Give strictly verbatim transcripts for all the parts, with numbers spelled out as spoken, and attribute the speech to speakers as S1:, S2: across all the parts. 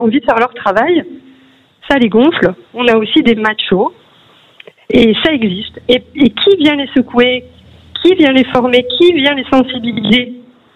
S1: envie de faire leur travail, ça les gonfle. On a aussi des machos, et ça existe. Et, et qui vient les secouer? Qui vient les former? Qui vient les sensibiliser?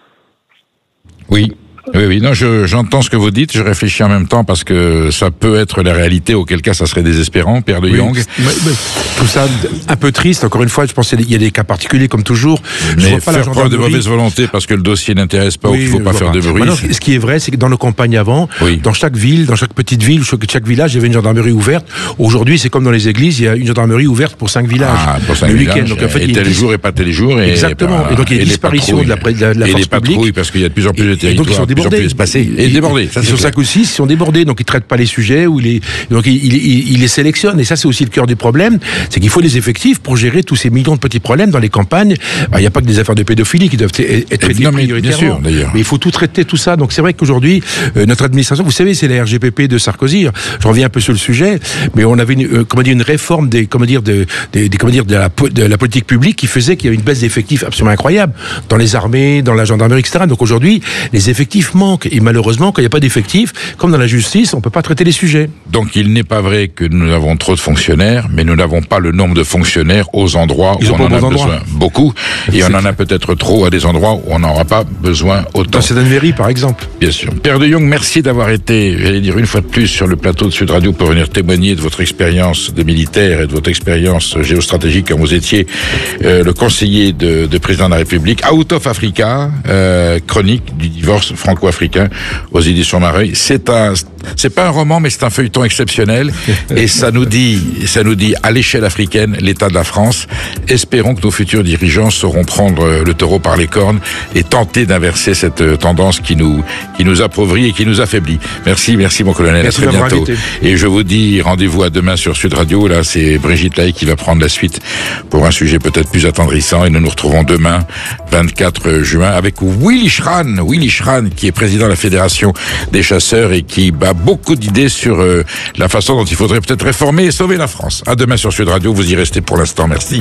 S2: Oui. Oui, oui, non, je, j'entends ce que vous dites, je réfléchis en même temps parce que ça peut être la réalité, auquel cas ça serait désespérant, Pierre de
S3: oui,
S2: Jong.
S3: Mais, mais, tout ça, un peu triste, encore une fois, je pense qu'il y a des cas particuliers comme toujours.
S2: Mais
S3: je vois pas
S2: faire preuve de mauvaise volonté parce que le dossier n'intéresse pas oui, ou qu'il ne faut pas faire pas. de bruit.
S3: Maintenant, ce qui est vrai, c'est que dans nos campagnes avant, oui. dans chaque ville, dans chaque petite ville, chaque, chaque village, il y avait une gendarmerie ouverte. Aujourd'hui, c'est comme dans les églises, il y a une gendarmerie ouverte pour cinq villages.
S2: Ah, pour cinq
S3: le
S2: villages.
S3: week-end. Donc, en fait,
S2: et tel jour et pas tel jour. Et
S3: exactement. Par, et donc, il y a une disparition de la, de la, de la
S2: et
S3: force
S2: les patrouilles,
S3: publique.
S2: parce qu'il y a de plus en plus de territoires,
S3: et donc, ils sont débordés.
S2: De plus en plus espacés. Et débordés.
S3: Ça, ils sont cinq ou six, ils sont débordés, donc ils traitent pas les sujets, ou les, donc ils, ils, ils les sélectionnent. Et ça, c'est aussi le cœur du problème, c'est qu'il faut des effectifs pour gérer tous ces millions de petits problèmes dans les campagnes. Il n'y a pas que des affaires de pédophilie qui doivent être traitées prioritairement. Bien sûr, d'ailleurs. Mais il faut tout traiter, tout ça. Donc c'est vrai qu'aujourd'hui, euh, notre administration, vous savez, c'est la R G P P de Sarkozy. Je reviens un peu sur le sujet, mais on avait une, euh, comment dire, une réforme des, comment dire, de, des, des, comment dire, de la, de la politique publique qui faisait qu'il y avait une baisse d'effectifs absolument incroyable dans les armées, dans la gendarmerie, et cetera. Donc aujourd'hui, les effectifs manquent. Et malheureusement, quand il n'y a pas d'effectifs, comme dans la justice, on ne peut pas traiter les sujets.
S2: Donc il n'est pas vrai que nous avons trop de fonctionnaires, mais nous n'avons pas le nombre de fonctionnaires aux endroits Ils où on en a besoin endroits. beaucoup, et on en a peut-être trop à des endroits où on n'aura pas besoin autant.
S3: Dans Sedan-Véry, par exemple.
S2: Bien sûr. Pierre de Jong, merci d'avoir été, j'allais dire une fois de plus, sur le plateau de Sud Radio pour venir témoigner de votre expérience de militaire et de votre expérience géostratégique quand vous étiez euh, le conseiller de, de président de la République. Out of Africa, euh, chronique du divorce franco-africain aux éditions Mareuil. C'est un, c'est pas un roman, mais c'est un feuilleton exceptionnel. Et ça nous dit, ça nous dit à l'échelle africaine, l'état de la France. Espérons que nos futurs dirigeants sauront prendre le taureau par les cornes et tenter d'inverser cette tendance qui nous, qui nous appauvrit et qui nous affaiblit. Merci, merci mon colonel.
S3: Merci
S2: à très bientôt. Invité. Et je vous dis rendez-vous à demain sur Sud Radio. Là, c'est Brigitte Lahaye qui va prendre la suite pour un sujet peut-être plus attendrissant. Et nous nous retrouvons demain, vingt-quatre juin, avec Willy Schran, Willy Schran, qui est président de la Fédération des chasseurs et qui a beaucoup d'idées sur euh, la façon dont il faudrait peut-être réformer et sauver la France. À demain sur Sud Radio, vous y restez pour l'instant. Merci.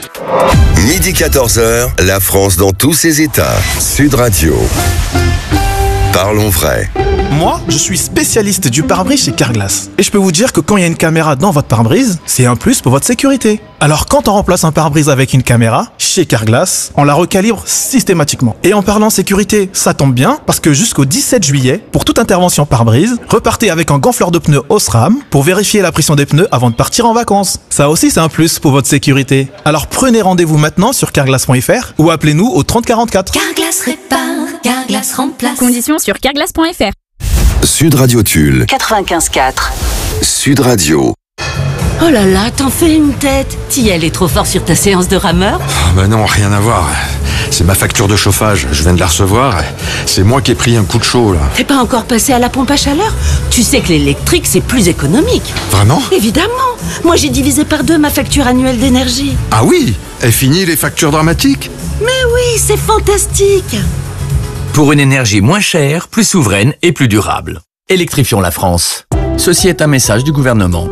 S4: Midi quatorze heures, la France dans tous ses états. Sud Radio. Parlons vrai.
S5: Moi, je suis spécialiste du pare-brise chez Carglass. Et je peux vous dire que quand il y a une caméra dans votre pare-brise, c'est un plus pour votre sécurité. Alors quand on remplace un pare-brise avec une caméra, chez Carglass, on la recalibre systématiquement. Et en parlant sécurité, ça tombe bien, parce que jusqu'au dix-sept juillet, pour toute intervention pare-brise, repartez avec un gonfleur de pneus Osram pour vérifier la pression des pneus avant de partir en vacances. Ça aussi, c'est un plus pour votre sécurité. Alors prenez rendez-vous maintenant sur carglass point f r ou appelez-nous au trente quarante-quatre.
S6: Carglass répare, Carglass remplace.
S7: Conditions sur carglass point f r.
S4: Sud Radio Tulle.
S6: quatre-vingt-quinze quatre.
S4: Sud Radio.
S6: Oh là là, t'en fais une tête. Tiel est trop fort sur ta séance de rameur?
S8: Oh bah non, rien à voir. C'est ma facture de chauffage, je viens de la recevoir. C'est moi qui ai pris un coup de chaud, là.
S6: T'es pas encore passé à la pompe à chaleur? Tu sais que l'électrique, c'est plus économique.
S8: Vraiment?
S6: Évidemment. Moi, j'ai divisé par deux ma facture annuelle d'énergie.
S8: Ah oui? Et fini les factures dramatiques?
S6: Mais oui, c'est fantastique.
S9: Pour une énergie moins chère, plus souveraine et plus durable. Électrifions la France. Ceci est un message du gouvernement.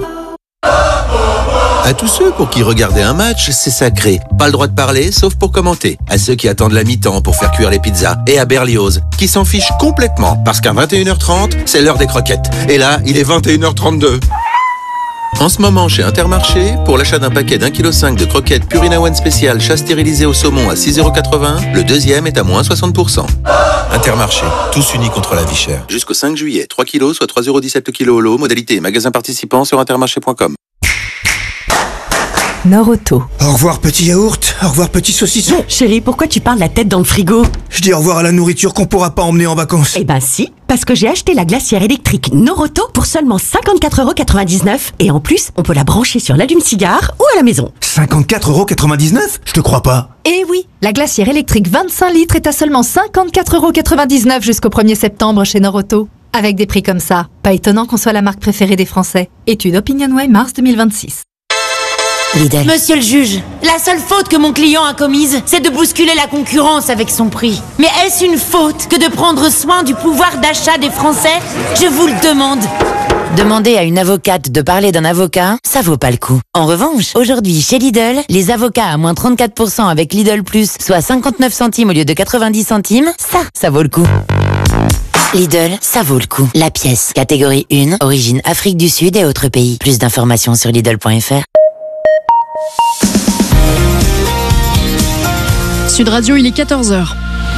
S10: À tous ceux pour qui regarder un match, c'est sacré. Pas le droit de parler, sauf pour commenter. À ceux qui attendent la mi-temps pour faire cuire les pizzas. Et à Berlioz, qui s'en fiche complètement, parce qu'à vingt et une heures trente, c'est l'heure des croquettes. Et là, il est vingt et une heures trente-deux. En ce moment, chez Intermarché, pour l'achat d'un paquet d'un virgule cinq kilos de croquettes Purina One spécial chat stérilisé au saumon à six euros quatre-vingts, le deuxième est à moins soixante pour cent. Intermarché, tous unis contre la vie chère. Jusqu'au cinq juillet, trois kilos, soit trois euros dix-sept le kilo au lot. Modalité magasin participant sur intermarché point com.
S11: Nord-Auto.
S12: Au revoir petit yaourt, au revoir petit saucisson.
S11: Chérie, pourquoi tu parles la tête dans le frigo?
S12: Je dis au revoir à la nourriture qu'on pourra pas emmener en vacances.
S11: Eh ben si, parce que j'ai acheté la glacière électrique Nord-Auto pour seulement cinquante-quatre euros quatre-vingt-dix-neuf. Et en plus, on peut la brancher sur l'allume-cigare ou à la maison.
S12: cinquante-quatre euros quatre-vingt-dix-neuf? Je te crois pas.
S13: Eh oui, la glacière électrique vingt-cinq litres est à seulement cinquante-quatre euros quatre-vingt-dix-neuf jusqu'au premier septembre chez Nord-Auto. Avec des prix comme ça, pas étonnant qu'on soit la marque préférée des Français. Étude OpinionWay mars deux mille vingt-six.
S6: Lidl. Monsieur le juge, la seule faute que mon client a commise, c'est de bousculer la concurrence avec son prix. Mais est-ce une faute que de prendre soin du pouvoir d'achat des Français? Je vous le demande.
S14: Demander à une avocate de parler d'un avocat, ça vaut pas le coup. En revanche, aujourd'hui, chez Lidl, les avocats à moins trente-quatre pour cent avec Lidl Plus, soit cinquante-neuf centimes au lieu de quatre-vingt-dix centimes, ça, ça vaut le coup. Lidl, ça vaut le coup. La pièce, catégorie un, origine Afrique du Sud et autres pays. Plus d'informations sur Lidl point F R.
S7: Sud Radio, il est quatorze heures.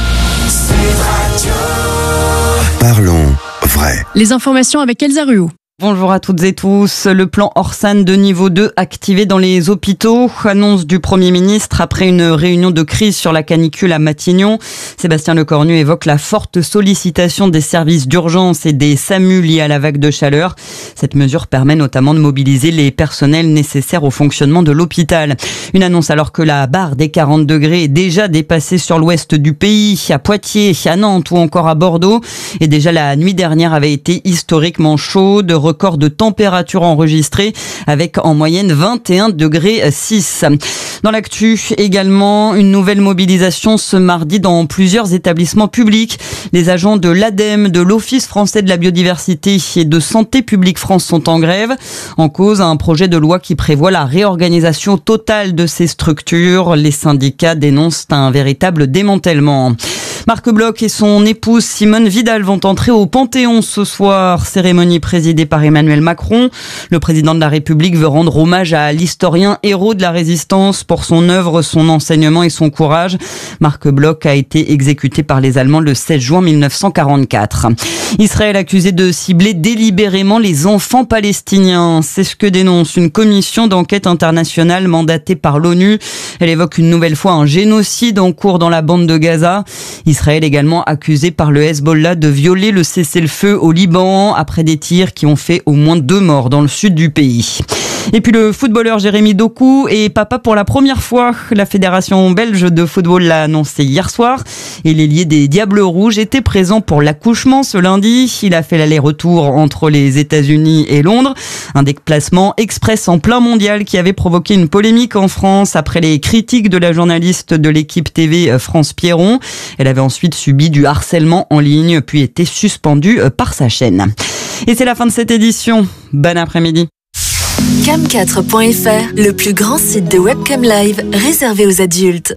S4: Parlons vrai.
S7: Les informations avec Elsa Ruot.
S15: Bonjour à toutes et tous. Le plan Orsan de niveau deux activé dans les hôpitaux. Annonce du Premier ministre après une réunion de crise sur la canicule à Matignon. Sébastien Lecornu évoque la forte sollicitation des services d'urgence et des SAMU liés à la vague de chaleur. Cette mesure permet notamment de mobiliser les personnels nécessaires au fonctionnement de l'hôpital. Une annonce alors que la barre des quarante degrés est déjà dépassée sur l'ouest du pays, à Poitiers, à Nantes ou encore à Bordeaux. Et déjà la nuit dernière avait été historiquement chaude. Record de température enregistré avec en moyenne vingt et un degrés six. Dans l'actu également, une nouvelle mobilisation ce mardi dans plusieurs établissements publics. Les agents de l'ADEME, de l'Office français de la biodiversité et de Santé publique France sont en grève. En cause, un projet de loi qui prévoit la réorganisation totale de ces structures. Les syndicats dénoncent un véritable démantèlement. Marc Bloch et son épouse Simone Vidal vont entrer au Panthéon ce soir. Cérémonie présidée par Emmanuel Macron. Le président de la République veut rendre hommage à l'historien héros de la résistance pour son œuvre, son enseignement et son courage. Marc Bloch a été exécuté par les Allemands le seize juin mille neuf cent quarante-quatre. Israël accusé de cibler délibérément les enfants palestiniens. C'est ce que dénonce une commission d'enquête internationale mandatée par l'ONU. Elle évoque une nouvelle fois un génocide en cours dans la bande de Gaza. Israël également accusé par le Hezbollah de violer le cessez-le-feu au Liban après des tirs qui ont fait au moins deux morts dans le sud du pays. Et puis le footballeur Jérémy Doku est papa pour la première fois. La Fédération belge de football l'a annoncé hier soir. Et l'ailier des Diables Rouges était présent pour l'accouchement ce lundi. Il a fait l'aller-retour entre les États-Unis et Londres. Un déplacement express en plein mondial qui avait provoqué une polémique en France après les critiques de la journaliste de l'équipe T V France Pierron. Elle avait ensuite subi du harcèlement en ligne puis été suspendue par sa chaîne. Et c'est la fin de cette édition. Bon après-midi.
S16: cam quatre point F R, le plus grand site de webcam live réservé aux adultes.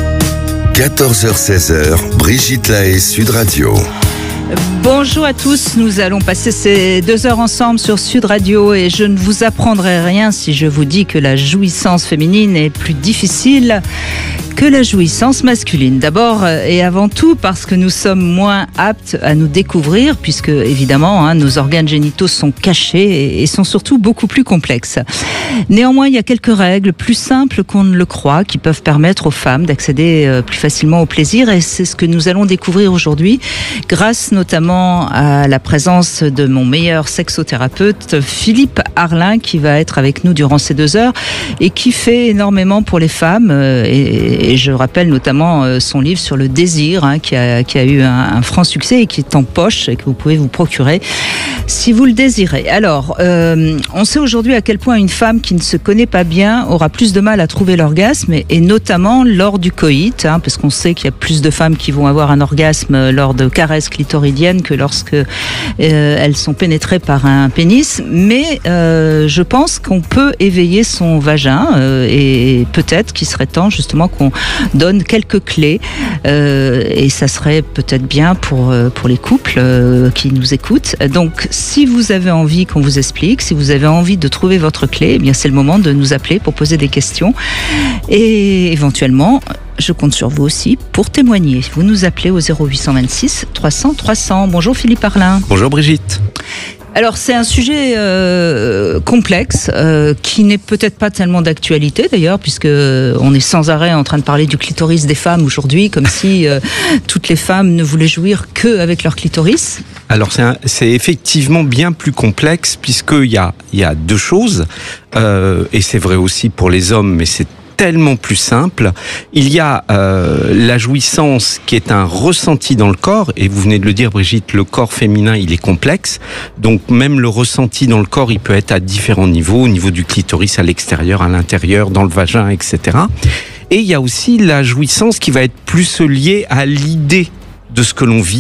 S4: quatorze heures seize, Brigitte Lahaie, Sud Radio.
S17: Bonjour à tous, nous allons passer ces deux heures ensemble sur Sud Radio et je ne vous apprendrai rien si je vous dis que la jouissance féminine est plus difficile que la jouissance masculine. D'abord et avant tout parce que nous sommes moins aptes à nous découvrir puisque évidemment hein, nos organes génitaux sont cachés et sont surtout beaucoup plus complexes. Néanmoins, il y a quelques règles plus simples qu'on ne le croit qui peuvent permettre aux femmes d'accéder plus facilement au plaisir et c'est ce que nous allons découvrir aujourd'hui grâce notamment à la présence de mon meilleur sexothérapeute Philippe Arlin qui va être avec nous durant ces deux heures et qui fait énormément pour les femmes et, et je rappelle notamment son livre sur le désir hein, qui, a, qui a eu un, un franc succès et qui est en poche et que vous pouvez vous procurer si vous le désirez. Alors, euh, on sait aujourd'hui à quel point une femme qui ne se connaît pas bien aura plus de mal à trouver l'orgasme et, et notamment lors du coït, hein, parce qu'on sait qu'il y a plus de femmes qui vont avoir un orgasme lors de caresses clitoridiennes que lorsque euh, elles sont pénétrées par un pénis. Mais euh, je pense qu'on peut éveiller son vagin euh, et peut-être qu'il serait temps justement qu'on donne quelques clés euh, et ça serait peut-être bien pour, euh, pour les couples euh, qui nous écoutent. Donc, si vous avez envie qu'on vous explique, si vous avez envie de trouver votre clé, eh bien c'est le moment de nous appeler pour poser des questions et éventuellement je compte sur vous aussi pour témoigner. Vous nous appelez au zéro huit cent vingt-six trois cents trois cents. Bonjour Philippe Arlin.
S3: Bonjour Brigitte.
S17: Alors c'est un sujet euh, complexe euh, qui n'est peut-être pas tellement d'actualité d'ailleurs puisque on est sans arrêt en train de parler du clitoris des femmes aujourd'hui comme si euh, toutes les femmes ne voulaient jouir que avec leur clitoris.
S18: Alors c'est, un, c'est effectivement bien plus complexe puisqu'il y a, il y a deux choses euh, et c'est vrai aussi pour les hommes mais c'est tellement plus simple. Il y a euh, la jouissance qui est un ressenti dans le corps, et vous venez de le dire Brigitte, le corps féminin il est complexe, donc même le ressenti dans le corps il peut être à différents niveaux, au niveau du clitoris, à l'extérieur, à l'intérieur, dans le vagin, et cetera. Et il y a aussi la jouissance qui va être plus liée à l'idée de ce que l'on vit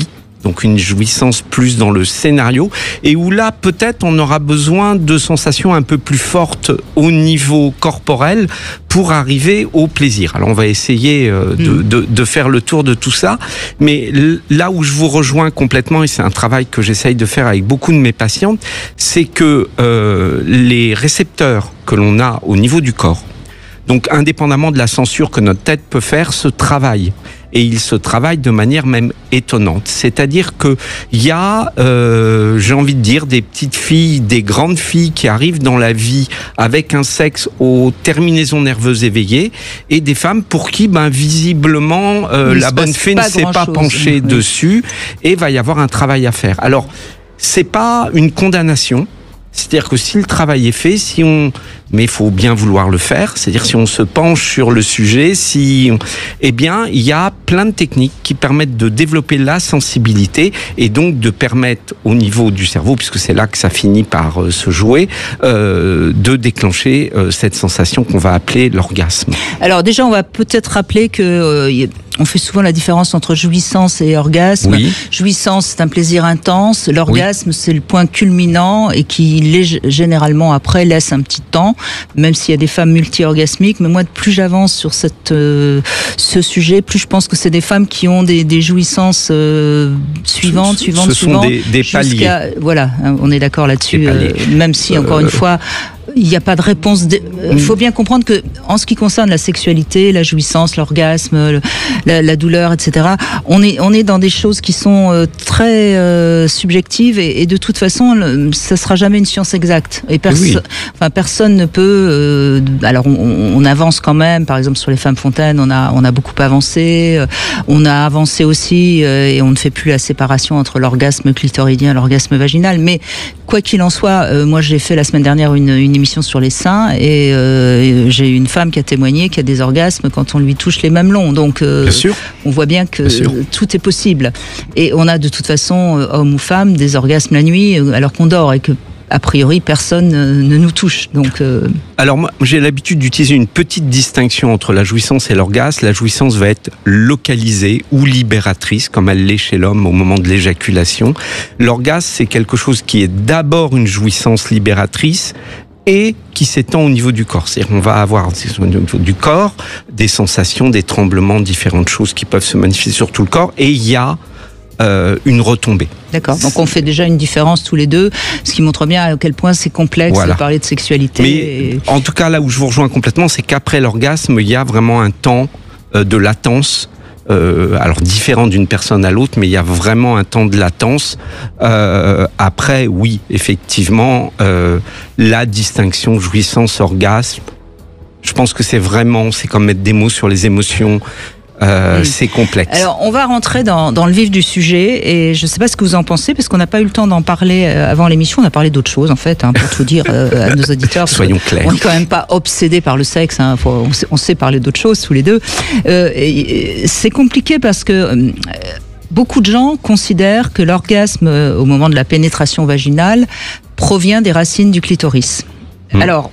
S18: donc une jouissance plus dans le scénario, et où là peut-être on aura besoin de sensations un peu plus fortes au niveau corporel pour arriver au plaisir. Alors on va essayer euh, de, de, de faire le tour de tout ça, mais là où je vous rejoins complètement, et c'est un travail que j'essaye de faire avec beaucoup de mes patientes, c'est que euh, les récepteurs que l'on a au niveau du corps, donc indépendamment de la censure que notre tête peut faire, se travaillent. Et il se travaille de manière même étonnante. C'est-à-dire que il y a, euh, j'ai envie de dire, des petites filles, des grandes filles qui arrivent dans la vie avec un sexe aux terminaisons nerveuses éveillées, et des femmes pour qui, ben visiblement, euh, la bonne fée ne s'est pas penchée oui. dessus, et va y avoir un travail à faire. Alors, c'est pas une condamnation. C'est-à-dire que si le travail est fait, si on, mais il faut bien vouloir le faire, c'est-à-dire si on se penche sur le sujet, si, on... eh bien, il y a plein de techniques qui permettent de développer la sensibilité et donc de permettre au niveau du cerveau, puisque c'est là que ça finit par euh, se jouer, euh, de déclencher euh, cette sensation qu'on va appeler l'orgasme.
S17: Alors déjà, on va peut-être rappeler que euh, on fait souvent la différence entre jouissance et orgasme.
S18: Oui.
S17: Jouissance, c'est un plaisir intense. L'orgasme, oui. c'est le point culminant et qui, généralement, après, laisse un petit temps, même s'il y a des femmes multi-orgasmiques. Mais moi, plus j'avance sur cette, euh, ce sujet, plus je pense que c'est des femmes qui ont des, des jouissances euh, suivantes,
S18: ce,
S17: suivantes,
S18: ce
S17: suivantes.
S18: Ce sont des, des paliers.
S17: Voilà, on est d'accord là-dessus. Euh, même si, encore euh... une fois, il n'y a pas de réponse. Il faut bien comprendre que, en ce qui concerne la sexualité, la jouissance, l'orgasme, la, la douleur, et cetera, on est, on est dans des choses qui sont très euh, subjectives et, et de toute façon, ça sera jamais une science exacte. Et perso- oui. enfin, personne ne peut. Euh, alors, on, on avance quand même. Par exemple, sur les femmes fontaines, on a, on a beaucoup avancé. On a avancé aussi euh, et on ne fait plus la séparation entre l'orgasme clitoridien et l'orgasme vaginal. Mais quoi qu'il en soit, euh, moi, j'ai fait la semaine dernière une, une émission sur les seins et euh, j'ai une femme qui a témoigné qu'il y a des orgasmes quand on lui touche les mamelons. Donc euh, on voit bien que bien tout est possible. Et on a de toute façon, euh, homme ou femme, des orgasmes la nuit euh, alors qu'on dort et que a priori personne euh, ne nous touche. Donc euh...
S18: Alors moi j'ai l'habitude d'utiliser une petite distinction entre la jouissance et l'orgasme. La jouissance va être localisée ou libératrice comme elle l'est chez l'homme au moment de l'éjaculation. L'orgasme c'est quelque chose qui est d'abord une jouissance libératrice et qui s'étend au niveau du corps. C'est-à-dire qu'on va avoir au niveau du corps des sensations, des tremblements, différentes choses qui peuvent se manifester sur tout le corps, et il y a euh, une retombée.
S17: D'accord, donc on fait déjà une différence tous les deux, ce qui montre bien à quel point c'est complexe voilà. de parler de sexualité.
S18: Mais
S17: et...
S18: en tout cas, là où je vous rejoins complètement, c'est qu'après l'orgasme, il y a vraiment un temps euh, de latence. Euh, alors différent d'une personne à l'autre, mais il y a vraiment un temps de latence. Euh, après, oui, effectivement, euh, la distinction jouissance-orgasme, je pense que c'est vraiment, c'est comme mettre des mots sur les émotions. Euh, oui. C'est complexe.
S17: Alors, on va rentrer dans, dans le vif du sujet et je ne sais pas ce que vous en pensez parce qu'on n'a pas eu le temps d'en parler avant l'émission. On a parlé d'autres choses en fait, hein, pour tout dire euh, à nos auditeurs.
S18: Soyons clairs.
S17: On n'est quand même pas obsédés par le sexe. Hein, faut, on, sait, on sait parler d'autres choses tous les deux. Euh, et, et c'est compliqué parce que euh, beaucoup de gens considèrent que l'orgasme euh, au moment de la pénétration vaginale provient des racines du clitoris. Mmh. Alors,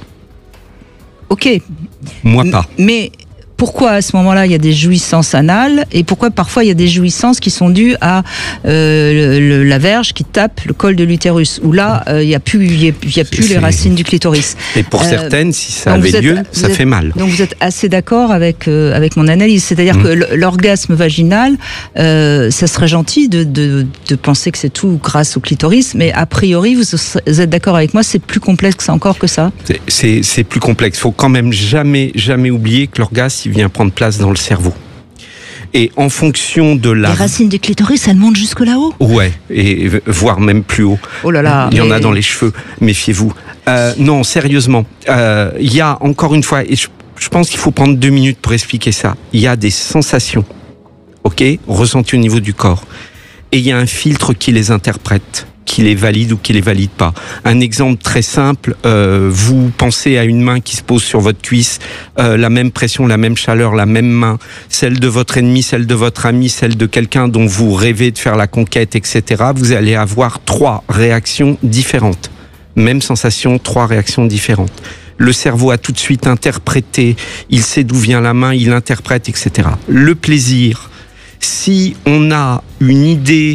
S17: ok.
S18: Moi pas.
S17: Mais pourquoi à ce moment-là il y a des jouissances anales et pourquoi parfois il y a des jouissances qui sont dues à euh, le, le, la verge qui tape le col de l'utérus où là euh, il n'y a plus, il y a, il y a plus les racines du clitoris.
S18: Et pour euh, certaines, si ça avait lieu, êtes, ça
S17: êtes,
S18: fait mal.
S17: Donc vous êtes assez d'accord avec euh, avec mon analyse, c'est-à-dire mmh. que l'orgasme vaginal, euh, ça serait gentil de, de de penser que c'est tout grâce au clitoris, mais a priori vous, vous êtes d'accord avec moi, c'est plus complexe encore que ça.
S18: C'est c'est plus complexe. Faut quand même jamais jamais oublier que l'orgasme vient prendre place dans le cerveau. Et en fonction de la...
S17: Les racines du clitoris, elles montent jusque là-haut ?
S18: Ouais, et voire même plus haut.
S17: Oh là là.
S18: Il y en
S17: et...
S18: a dans les cheveux, méfiez-vous. Euh, non, sérieusement, euh, il y a encore une fois, et je, je pense qu'il faut prendre deux minutes pour expliquer ça, il y a des sensations, ok, ressenties au niveau du corps. Et il y a un filtre qui les interprète, qui les valide ou qui les valide pas. Un exemple très simple, euh, vous pensez à une main qui se pose sur votre cuisse, euh, la même pression, la même chaleur, la même main, celle de votre ennemi, celle de votre ami, celle de quelqu'un dont vous rêvez de faire la conquête, et cetera. Vous allez avoir trois réactions différentes. Même sensation, trois réactions différentes. Le cerveau a tout de suite interprété, il sait d'où vient la main, il interprète, et cetera. Le plaisir, si on a une idée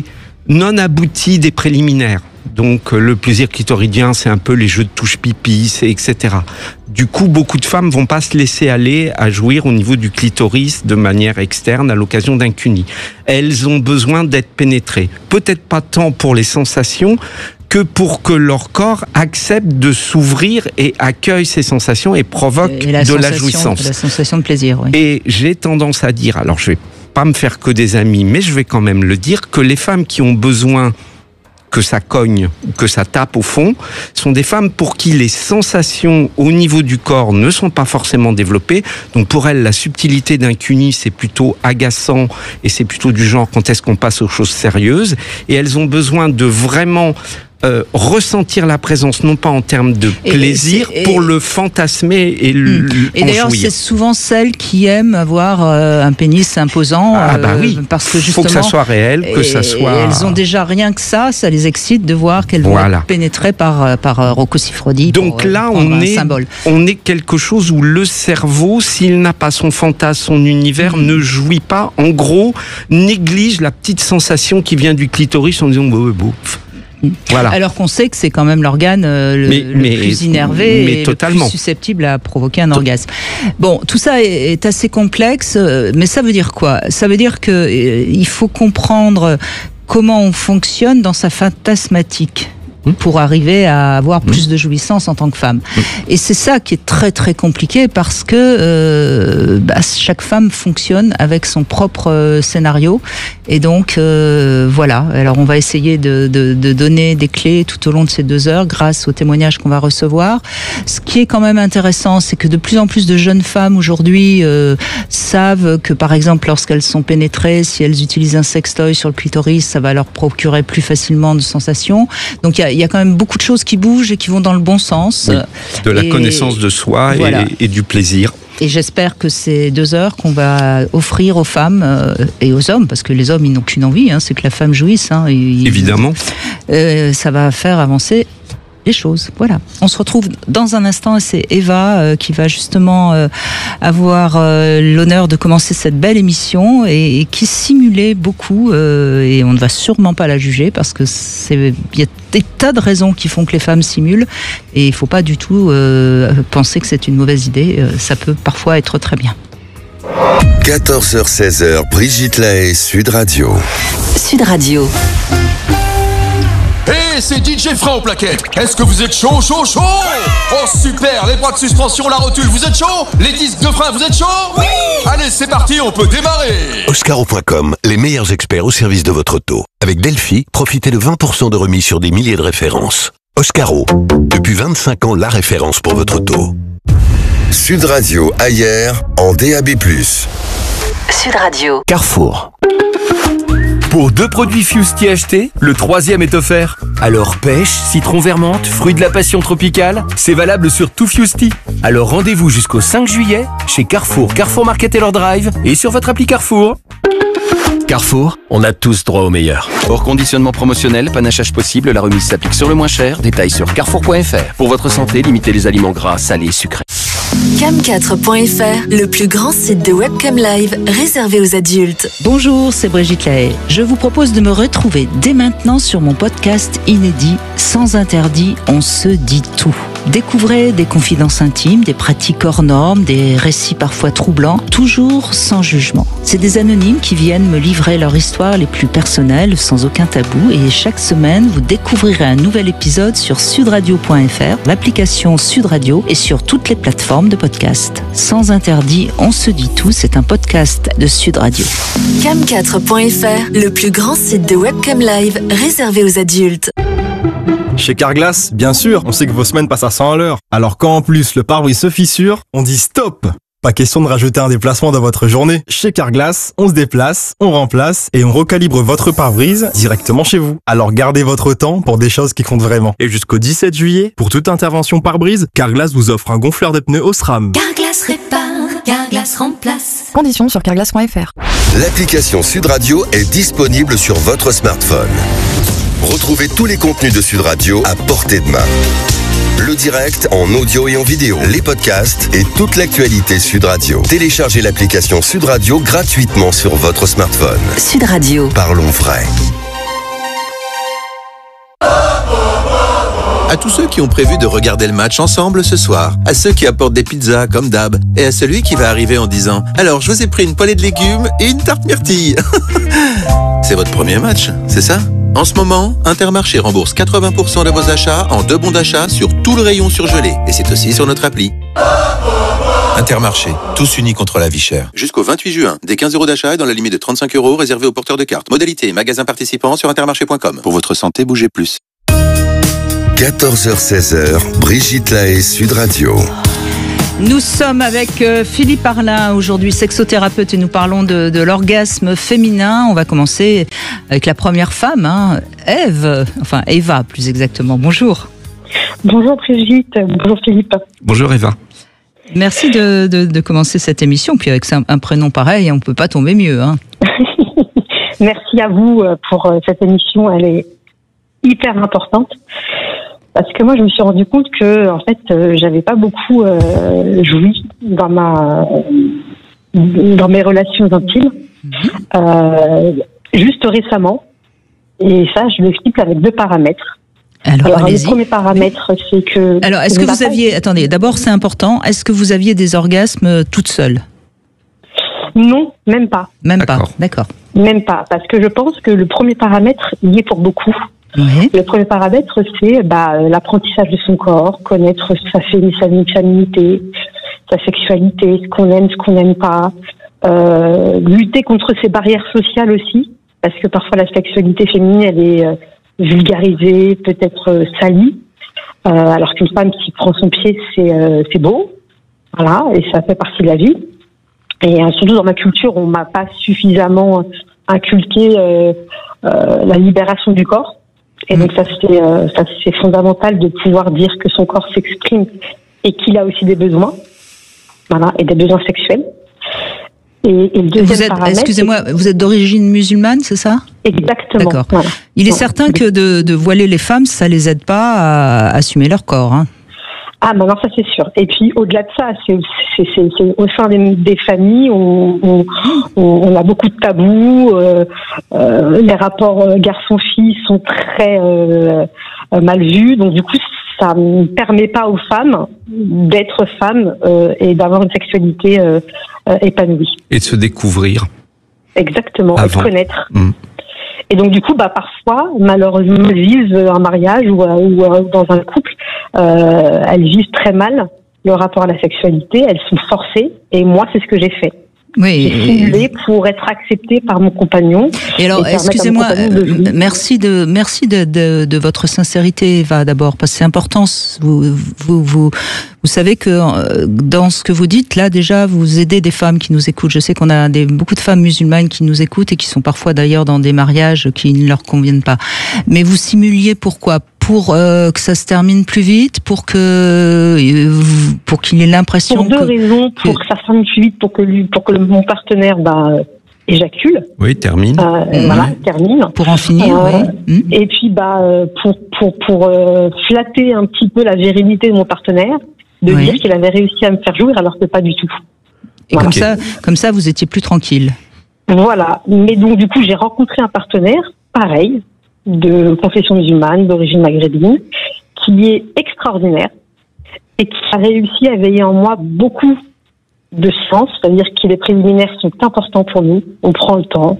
S18: non aboutie des préliminaires. Donc le plaisir clitoridien, c'est un peu les jeux de touche pipi, c'est et cetera. Du coup, beaucoup de femmes vont pas se laisser aller à jouir au niveau du clitoris de manière externe à l'occasion d'un cuni. Elles ont besoin d'être pénétrées. Peut-être pas tant pour les sensations que pour que leur corps accepte de s'ouvrir et accueille ces sensations et provoque
S17: et la
S18: de la
S17: sensation,
S18: jouissance.
S17: La sensation de plaisir, oui.
S18: Et j'ai tendance à dire, alors je vais pas me faire que des amis, mais je vais quand même le dire, que les femmes qui ont besoin que ça cogne ou que ça tape au fond, sont des femmes pour qui les sensations au niveau du corps ne sont pas forcément développées. Donc pour elles, la subtilité d'un cuni, c'est plutôt agaçant et c'est plutôt du genre quand est-ce qu'on passe aux choses sérieuses. Et elles ont besoin de vraiment Euh, ressentir la présence, non pas en termes de plaisir, et, et, pour le fantasmer et le mmh.
S17: Et d'ailleurs, jouir. C'est souvent celles qui aiment avoir euh, un pénis imposant.
S18: Ah bah oui,
S17: euh, parce que justement,
S18: faut que ça soit réel, que
S17: et,
S18: ça soit...
S17: Et elles ont déjà rien que ça, ça les excite de voir qu'elles
S18: voilà.
S17: vont être pénétrées par, par Rocco Siffredi.
S18: Donc
S17: pour,
S18: là,
S17: pour
S18: on est,
S17: symbole.
S18: on est quelque chose où le cerveau, s'il n'a pas son fantasme, son univers, mmh. ne jouit pas, en gros, néglige la petite sensation qui vient du clitoris en disant « bon, bon, voilà. ».
S17: Alors qu'on sait que c'est quand même l'organe euh, le,
S18: mais,
S17: le
S18: mais,
S17: plus innervé
S18: mais
S17: et
S18: totalement.
S17: le plus susceptible à provoquer un orgasme. Bon, tout ça est, est assez complexe, mais ça veut dire quoi ? Ça veut dire que euh, il faut comprendre comment on fonctionne dans sa fantasmatique pour arriver à avoir plus de jouissance en tant que femme. Et c'est ça qui est très très compliqué parce que euh, bah, chaque femme fonctionne avec son propre euh, scénario et donc euh, voilà. Alors on va essayer de, de, de donner des clés tout au long de ces deux heures grâce aux témoignages qu'on va recevoir. Ce qui est quand même intéressant, c'est que de plus en plus de jeunes femmes aujourd'hui euh, savent que par exemple lorsqu'elles sont pénétrées, si elles utilisent un sextoy sur le clitoris, ça va leur procurer plus facilement de sensations. Donc il y a Il y a quand même beaucoup de choses qui bougent et qui vont dans le bon sens.
S18: Oui, de la
S17: et
S18: connaissance de soi voilà. et, et du plaisir.
S17: Et j'espère que ces deux heures qu'on va offrir aux femmes euh, et aux hommes, parce que les hommes, ils n'ont qu'une envie, hein, c'est que la femme jouisse. Hein, ils,
S18: Évidemment.
S17: Euh, ça va faire avancer les choses. Voilà. On se retrouve dans un instant et c'est Eva euh, qui va justement euh, avoir euh, l'honneur de commencer cette belle émission et, et qui simulait beaucoup euh, et on ne va sûrement pas la juger parce que c'est il y a des tas de raisons qui font que les femmes simulent et il faut pas du tout euh, penser que c'est une mauvaise idée. Euh, ça peut parfois être très bien.
S4: quatorze heures seize, Brigitte Lahaie, Sud Radio.
S11: Sud Radio.
S19: Hey, c'est D J Franck Plaquette. Est-ce que vous êtes chaud, chaud, chaud? Oh super, les bras de suspension, la rotule, vous êtes chaud? Les disques de frein, vous êtes chaud? Oui. Allez, c'est parti, on peut démarrer.
S4: Oscaro point com, les meilleurs experts au service de votre auto. Avec Delphi, profitez de vingt pour cent de remise sur des milliers de références. Oscaro, depuis vingt-cinq ans, la référence pour votre auto. Sud Radio, ailleurs, en D A B plus.
S11: Sud Radio.
S20: Carrefour. Pour deux produits Fusti achetés, le troisième est offert. Alors pêche, citron vermente, fruit de la passion tropicale, c'est valable sur tout Fusti. Alors rendez-vous jusqu'au cinq juillet chez Carrefour, Carrefour Market Taylor Drive et sur votre appli Carrefour. Carrefour, on a tous droit au meilleur. Hors conditionnement promotionnel, panachage possible, la remise s'applique sur le moins cher. Détails sur carrefour point f r. Pour votre santé, limitez les aliments gras, salés, sucrés.
S16: cam quatre point f r, le plus grand site de webcam live réservé aux adultes.
S17: Bonjour, c'est Brigitte Lahaie. Je vous propose de me retrouver dès maintenant sur mon podcast inédit Sans interdit, on se dit tout. Découvrez des confidences intimes, des pratiques hors normes, des récits parfois troublants, toujours sans jugement. C'est des anonymes qui viennent me livrer leur histoire les plus personnelles, sans aucun tabou. Et chaque semaine, vous découvrirez un nouvel épisode sur sud radio point f r, l'application Sud Radio et sur toutes les plateformes de podcast. Sans interdit, on se dit tout. C'est un podcast de Sud Radio.
S16: cam quatre point f r, le plus grand site de webcam live réservé aux adultes.
S21: Chez Carglass, bien sûr, on sait que vos semaines passent à cent à l'heure. Alors quand en plus le pare-brise se fissure, on dit stop! Pas question de rajouter un déplacement dans votre journée. Chez Carglass, on se déplace, on remplace et on recalibre votre pare-brise directement chez vous. Alors gardez votre temps pour des choses qui comptent vraiment. Et jusqu'au dix-sept juillet, pour toute intervention pare-brise, Carglass vous offre un gonfleur de pneus Osram.
S6: Carglass répare, Carglass remplace.
S7: Conditions sur carglass point f r.
S4: L'application Sud Radio est disponible sur votre smartphone. Retrouvez tous les contenus de Sud Radio à portée de main. Le direct en audio et en vidéo, les podcasts et toute l'actualité Sud Radio. Téléchargez l'application Sud Radio gratuitement sur votre smartphone.
S11: Sud Radio.
S4: Parlons vrai.
S10: À tous ceux qui ont prévu de regarder le match ensemble ce soir, à ceux qui apportent des pizzas comme d'hab, et à celui qui va arriver en disant « Alors, je vous ai pris une poêlée de légumes et une tarte myrtille ». C'est votre premier match, c'est ça ? En ce moment, Intermarché rembourse quatre-vingts pour cent de vos achats en deux bons d'achat sur tout le rayon surgelé. Et c'est aussi sur notre appli. Intermarché, tous unis contre la vie chère. Jusqu'au vingt-huit juin, des quinze euros d'achat et dans la limite de trente-cinq euros réservés aux porteurs de cartes. Modalité, magasin participant sur intermarché point com. Pour votre santé, bougez plus.
S4: quatorze heures seize, Brigitte Lahaie, Sud Radio.
S17: Nous sommes avec euh, Philippe Arlin, aujourd'hui sexothérapeute, et nous parlons de, de l'orgasme féminin. On va commencer avec la première femme, hein, Ève, enfin Eva plus exactement. Bonjour.
S1: Bonjour Brigitte, bonjour Philippe.
S18: Bonjour Eva.
S17: Merci de, de, de commencer cette émission, puis avec un, un prénom pareil, on ne peut pas tomber mieux. Hein.
S1: Merci à vous pour cette émission, elle est hyper importante. Parce que moi, je me suis rendu compte que, en fait, euh, j'avais pas beaucoup euh, joui dans ma, dans mes relations intimes, euh, juste récemment. Et ça, je l'explique avec deux paramètres.
S17: Alors,
S1: Alors
S17: allez-y.
S1: le premier paramètre, c'est que.
S17: Alors, est-ce que vous aviez, attendez, d'abord, c'est important. Est-ce que vous aviez des orgasmes toute seule?
S1: Non, même pas.
S17: Même pas. D'accord.
S1: Même pas, parce que je pense que le premier paramètre y est pour beaucoup.
S17: Oui.
S1: Le premier paramètre, c'est bah, l'apprentissage de son corps, connaître sa, fé- sa féminité, sa sexualité, ce qu'on aime, ce qu'on n'aime pas, euh, lutter contre ces barrières sociales aussi, parce que parfois la sexualité féminine, elle est euh, vulgarisée, peut-être euh, salie, euh, alors qu'une femme qui prend son pied, c'est, euh, c'est beau, voilà, et ça fait partie de la vie. Et euh, surtout dans ma culture, on m'a pas suffisamment inculqué euh, euh, la libération du corps. Et donc ça c'est, euh, ça c'est fondamental de pouvoir dire que son corps s'exprime et qu'il a aussi des besoins, voilà, et des besoins sexuels. Et, et le deuxième
S17: vous êtes,
S1: paramètre,
S17: excusez-moi, vous êtes d'origine musulmane, c'est ça?
S1: Exactement.
S17: D'accord.
S1: Voilà.
S17: Il est
S1: Voilà.
S17: certain que de, de voiler les femmes, ça les aide pas à assumer leur corps. Hein.
S1: Ah, ben non, ça c'est sûr. Et puis au-delà de ça, c'est, c'est, c'est, c'est au sein des, des familles, on, on, on a beaucoup de tabous. Euh, euh, les rapports garçon-fille sont très euh, mal vus, donc du coup, ça ne permet pas aux femmes d'être femmes euh, et d'avoir une sexualité euh, euh, épanouie.
S18: Et de se découvrir.
S1: Exactement, et de
S18: Avant.
S1: connaître.
S18: Mmh.
S1: Et donc du coup, bah parfois, malheureusement, elles vivent un mariage ou, ou, ou dans un couple, euh, elles vivent très mal le rapport à la sexualité, elles sont forcées, et moi, c'est ce que j'ai fait.
S17: Oui.
S1: J'ai simulé pour être acceptée par mon compagnon.
S17: Et alors,
S1: permettre à mon
S17: excusez-moi,
S1: compagnon de vivre.
S17: euh, merci de merci de, de, de votre sincérité, Eva, d'abord, parce que c'est important. Vous vous vous vous savez que euh, dans ce que vous dites là, déjà, vous aidez des femmes qui nous écoutent. Je sais qu'on a des, beaucoup de femmes musulmanes qui nous écoutent et qui sont parfois d'ailleurs dans des mariages qui ne leur conviennent pas. Mais vous simuliez pourquoi? Pour euh, que ça se termine plus vite, pour que euh, pour qu'il ait l'impression
S1: Pour deux
S17: que,
S1: raisons, pour que ça se termine plus vite, pour que lui, pour que le- mon partenaire bah, éjacule.
S18: Oui, termine.
S1: Euh, Voilà, termine.
S17: Pour en finir,
S1: Euh,
S17: oui.
S1: Et puis bah euh, pour pour pour euh, flatter un petit peu la virilité de mon partenaire, de
S17: Oui.
S1: dire qu'il avait réussi à me faire jouir alors que pas du tout.
S17: Et comme ça, comme ça, vous étiez plus tranquille.
S1: Voilà. Mais donc du coup, j'ai rencontré un partenaire pareil, de confession musulmane, d'origine maghrébine, qui est extraordinaire et qui a réussi à éveiller en moi beaucoup de sens, c'est-à-dire que les préliminaires sont importants pour nous, on prend le temps.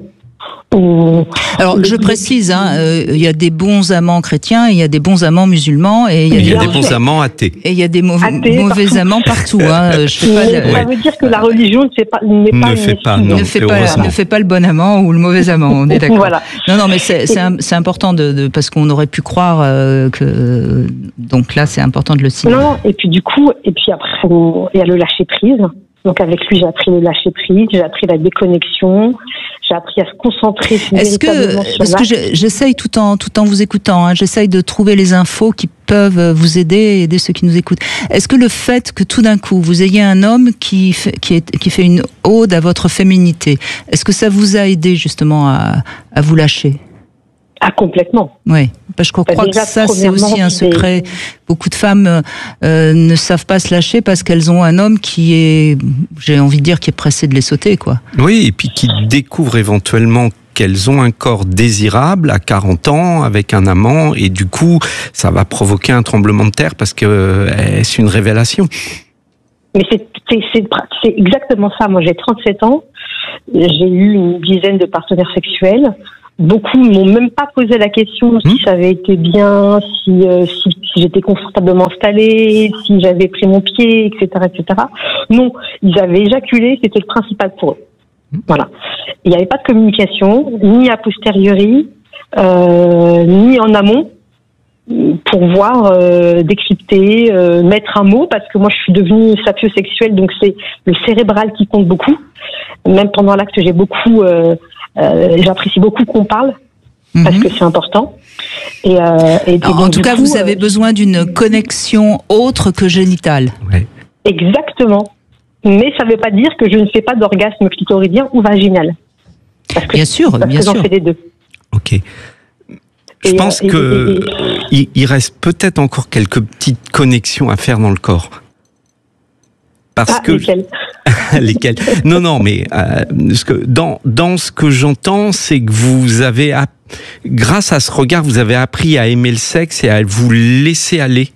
S1: On...
S17: Alors, je précise, hein, euh, il y a des bons amants chrétiens, il y a des bons amants musulmans, et il y a,
S18: Il y a
S17: des,
S18: des bons amants athées.
S17: et il y a des mauvais,
S1: Athées
S17: mauvais
S1: partout.
S17: amants partout. Hein. Je fais pas
S1: Mais
S17: le-
S1: ça veut dire que la religion ne fait pas, n'est
S18: Ne
S1: pas une
S18: fait pas,
S1: excuse.
S18: non.
S17: ne fait pas,
S18: heureusement.
S17: ne fait pas le bon amant ou le mauvais amant, on est d'accord.
S1: Voilà.
S17: Non, non, mais c'est, c'est, un- c'est important de, de parce qu'on aurait pu croire euh, que donc là, c'est important de le signaler.
S1: Non, et puis du coup, et puis après, on- il y a le lâcher prise. Donc avec lui, j'ai appris le lâcher prise, j'ai appris la déconnexion, j'ai appris à se concentrer
S17: Est-ce
S1: véritablement
S17: que,
S1: sur
S17: parce que
S1: l'acte.
S17: je- j'essaye tout en, tout en vous écoutant, hein, j'essaye de trouver les infos qui peuvent vous aider et aider ceux qui nous écoutent. Est-ce que le fait que tout d'un coup, vous ayez un homme qui fait, qui est, qui fait une ode à votre féminité, est-ce que ça vous a aidé justement à, à vous lâcher?
S1: Ah, complètement.
S17: Oui, parce que je
S1: Bah,
S17: crois
S1: déjà,
S17: que ça, c'est
S1: premièrement,
S17: aussi un
S1: c'est-
S17: secret. Beaucoup de femmes euh, ne savent pas se lâcher parce qu'elles ont un homme qui est, j'ai envie de dire, qui est pressé de les sauter, quoi.
S18: Oui, et puis qui découvre éventuellement qu'elles ont un corps désirable à quarante ans avec un amant et du coup, ça va provoquer un tremblement de terre parce que euh, c'est une révélation.
S1: Mais c'est, c'est, c'est, c'est exactement ça. Moi, j'ai trente-sept ans. J'ai eu une dizaine de partenaires sexuels. Beaucoup ne m'ont même pas posé la question si ça avait été bien, si, euh, si, si j'étais confortablement installée, si j'avais pris mon pied, et cetera, et cetera. Non, ils avaient éjaculé, c'était le principal pour eux. Voilà. Il n'y avait pas de communication, ni a posteriori, euh, ni en amont, pour voir, euh, décrypter, euh, mettre un mot, parce que moi je suis devenue sapiosexuelle, donc c'est le cérébral qui compte beaucoup. Même pendant l'acte, j'ai beaucoup... Euh, Euh, j'apprécie beaucoup qu'on parle parce que c'est important. Et, euh, et, et
S17: en
S1: donc,
S17: tout cas,
S1: coup,
S17: vous avez
S1: euh,
S17: besoin d'une connexion autre que génitale.
S18: Ouais.
S1: Exactement. Mais ça ne veut pas dire que je ne fais pas d'orgasme clitoridien ou vaginal. Parce que,
S17: bien sûr,
S1: parce
S17: bien
S1: que j'en
S17: sûr.
S1: fais les deux.
S18: Ok. Je
S1: Et,
S18: pense
S1: euh,
S18: que
S1: et, et, et...
S18: il reste peut-être encore quelques petites connexions à faire dans le corps. Parce
S1: ah,
S18: que
S1: lesquelles
S18: lesquelles Non, non, mais euh, ce que, dans dans ce que j'entends, c'est que vous avez, app- grâce à ce regard, vous avez appris à aimer le sexe et à vous laisser aller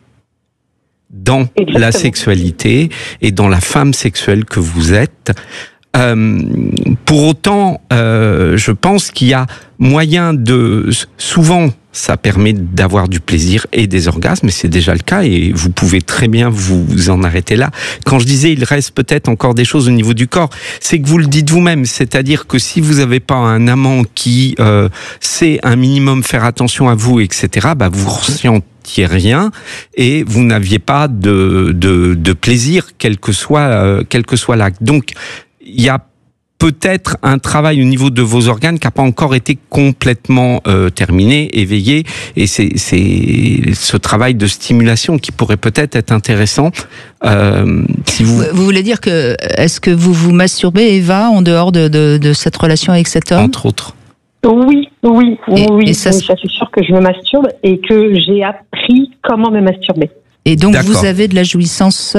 S18: dans
S1: Exactement.
S18: la sexualité et dans la femme sexuelle que vous êtes. Euh, pour autant, euh, je pense qu'il y a moyen de... Souvent, ça permet d'avoir du plaisir et des orgasmes, et c'est déjà le cas, et vous pouvez très bien vous en arrêter là. Quand je disais, il reste peut-être encore des choses au niveau du corps, c'est que vous le dites vous-même, c'est-à-dire que si vous n'avez pas un amant qui euh, sait un minimum faire attention à vous, et cetera, bah vous ressentiez rien, et vous n'aviez pas de, de, de plaisir, quel que soit, euh, quel que soit l'acte. Donc, il y a peut-être un travail au niveau de vos organes qui n'a pas encore été complètement euh, terminé, éveillé, et c'est, c'est ce travail de stimulation qui pourrait peut-être être intéressant. Euh, si vous...
S17: vous voulez dire que, est-ce que vous vous masturbez, Eva, en dehors de, de, de cette relation avec cet homme ?
S18: Entre autres.
S1: Oui, oui, oui,
S17: Et-
S1: oui,
S17: et ça,
S1: oui,
S17: c'est-
S1: ça c'est sûr que je me masturbe et que j'ai appris comment me masturber.
S17: Et donc,
S18: D'accord.
S17: vous avez de la jouissance seule ?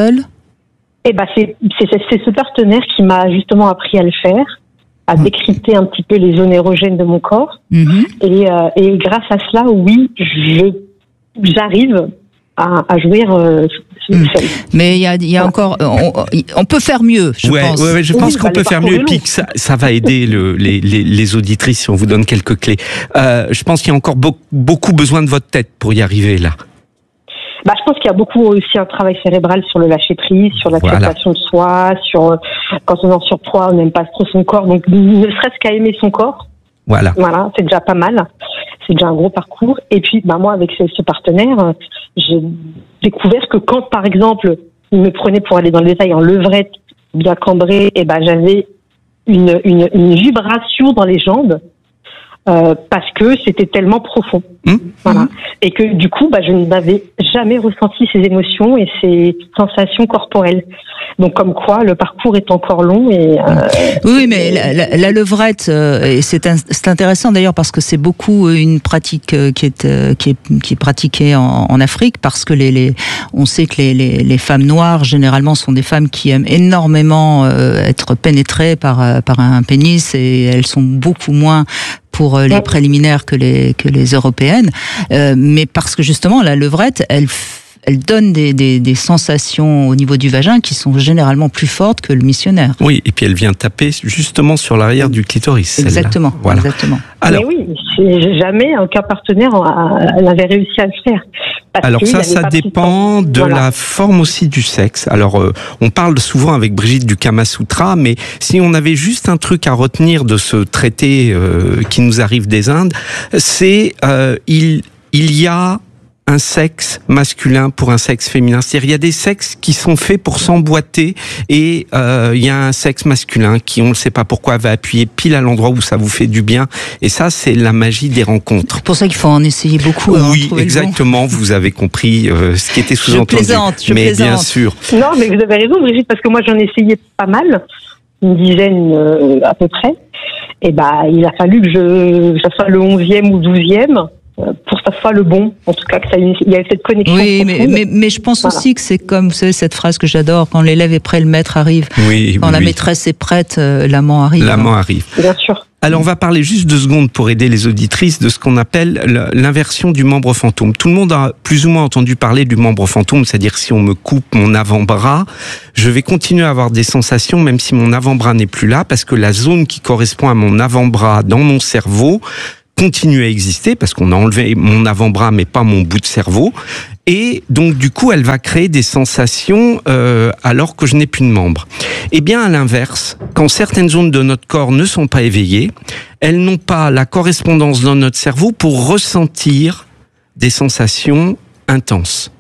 S1: Eh ben c'est, c'est, c'est ce partenaire qui m'a justement appris à le faire, à décrypter un petit peu les zones érogènes de mon corps.
S17: Mhm.
S1: Et, euh, et grâce à cela, oui, je, j'arrive à, à jouir euh,
S17: Mm.
S1: seule.
S17: Mais il y a, il y a encore... On, on peut faire mieux, je
S18: ouais,
S17: pense.
S18: ouais, ouais, je
S1: Oui,
S18: pense
S1: bah,
S18: qu'on
S1: le
S18: peut faire
S1: parcours
S18: mieux,
S1: est long.
S18: puis que ça, ça va aider le, les, les, les auditrices si on vous donne quelques clés. Euh, je pense qu'il y a encore be- beaucoup besoin de votre tête pour y arriver là.
S1: Bah, je pense qu'il y a beaucoup aussi un travail cérébral sur le lâcher prise, sur l'acceptation de soi, sur euh, quand on est en surpoids, on n'aime pas trop son corps, donc ne serait-ce qu'à aimer son corps.
S18: Voilà.
S1: Voilà, c'est déjà pas mal. C'est déjà un gros parcours. Et puis, bah, moi, avec ce, ce partenaire, euh, j'ai découvert que quand, par exemple, il me prenait pour aller dans le détail en levrette, bien cambrée, et ben, j'avais une, une, une vibration dans les jambes, euh, parce que c'était tellement profond.
S18: Mmh.
S1: Voilà. Et que, du coup, bah, je n'avais jamais ressenti ces émotions et ces sensations corporelles. Donc, comme quoi, le parcours est encore long et, euh,
S17: Oui, mais la, la, la levrette, euh, et c'est, un, c'est intéressant d'ailleurs parce que c'est beaucoup une pratique euh, qui est euh, qui est qui est pratiquée en, en Afrique, parce que les, les on sait que les, les les femmes noires généralement sont des femmes qui aiment énormément euh, être pénétrées par euh, par un pénis, et elles sont beaucoup moins pour les préliminaires que les que les européennes, euh, mais parce que justement la levrette, elle elle donne des, des, des sensations au niveau du vagin qui sont généralement plus fortes que le missionnaire.
S18: Oui, et puis elle vient taper justement sur l'arrière du clitoris.
S17: Exactement.
S18: Celle-là. Voilà.
S17: Exactement.
S18: Alors,
S1: mais oui, c'est jamais aucun partenaire a- n'avait réussi à le faire. Parce
S18: Alors
S1: qu'il
S18: ça,
S1: avait
S18: ça
S1: pas pris de
S18: dépend
S1: temps.
S18: de
S1: Voilà.
S18: la forme aussi du sexe. Alors, euh, on parle souvent avec Brigitte du Kama Sutra, mais si on avait juste un truc à retenir de ce traité euh, qui nous arrive des Indes, c'est euh, il il y a un sexe masculin pour un sexe féminin. C'est-à-dire, il y a des sexes qui sont faits pour s'emboîter, et euh, il y a un sexe masculin qui, on ne sait pas pourquoi, va appuyer pile à l'endroit où ça vous fait du bien. Et ça, c'est la magie des rencontres.
S17: C'est pour ça qu'il faut en essayer beaucoup. avant de
S18: Oui,
S17: trouver le bon.
S18: exactement. Vous avez compris euh, ce qui était sous-entendu.
S17: Je plaisante, je
S18: mais
S17: plaisante.
S18: bien sûr.
S1: Non, mais vous avez raison, Brigitte, parce que moi j'en ai essayé pas mal, une dizaine euh, à peu près. Et bah, il a fallu que je, que ça soit le onzième ou douzième euh, pour que ça soit le bon. En tout cas, que ça, il y avait cette connexion.
S17: Oui, mais,
S1: profonde.
S17: mais, mais je pense
S1: Voilà.
S17: aussi que c'est comme, vous savez, cette phrase que j'adore, quand l'élève est prêt, le maître arrive.
S18: Oui,
S17: Quand
S18: oui,
S17: la
S18: oui.
S17: maîtresse est prête, euh, l'amant arrive.
S18: L'amant arrive.
S1: Bien sûr.
S18: Alors on va parler juste deux secondes pour aider les auditrices de ce qu'on appelle l'inversion du membre fantôme. Tout le monde a plus ou moins entendu parler du membre fantôme, c'est-à-dire si on me coupe mon avant-bras, je vais continuer à avoir des sensations même si mon avant-bras n'est plus là, parce que la zone qui correspond à mon avant-bras dans mon cerveau continue à exister, parce qu'on a enlevé mon avant-bras mais pas mon bout de cerveau, et donc du coup elle va créer des sensations euh, alors que je n'ai plus de membre. Et bien à l'inverse, quand certaines zones de notre corps ne sont pas éveillées, elles n'ont pas la correspondance dans notre cerveau pour ressentir des sensations intenses.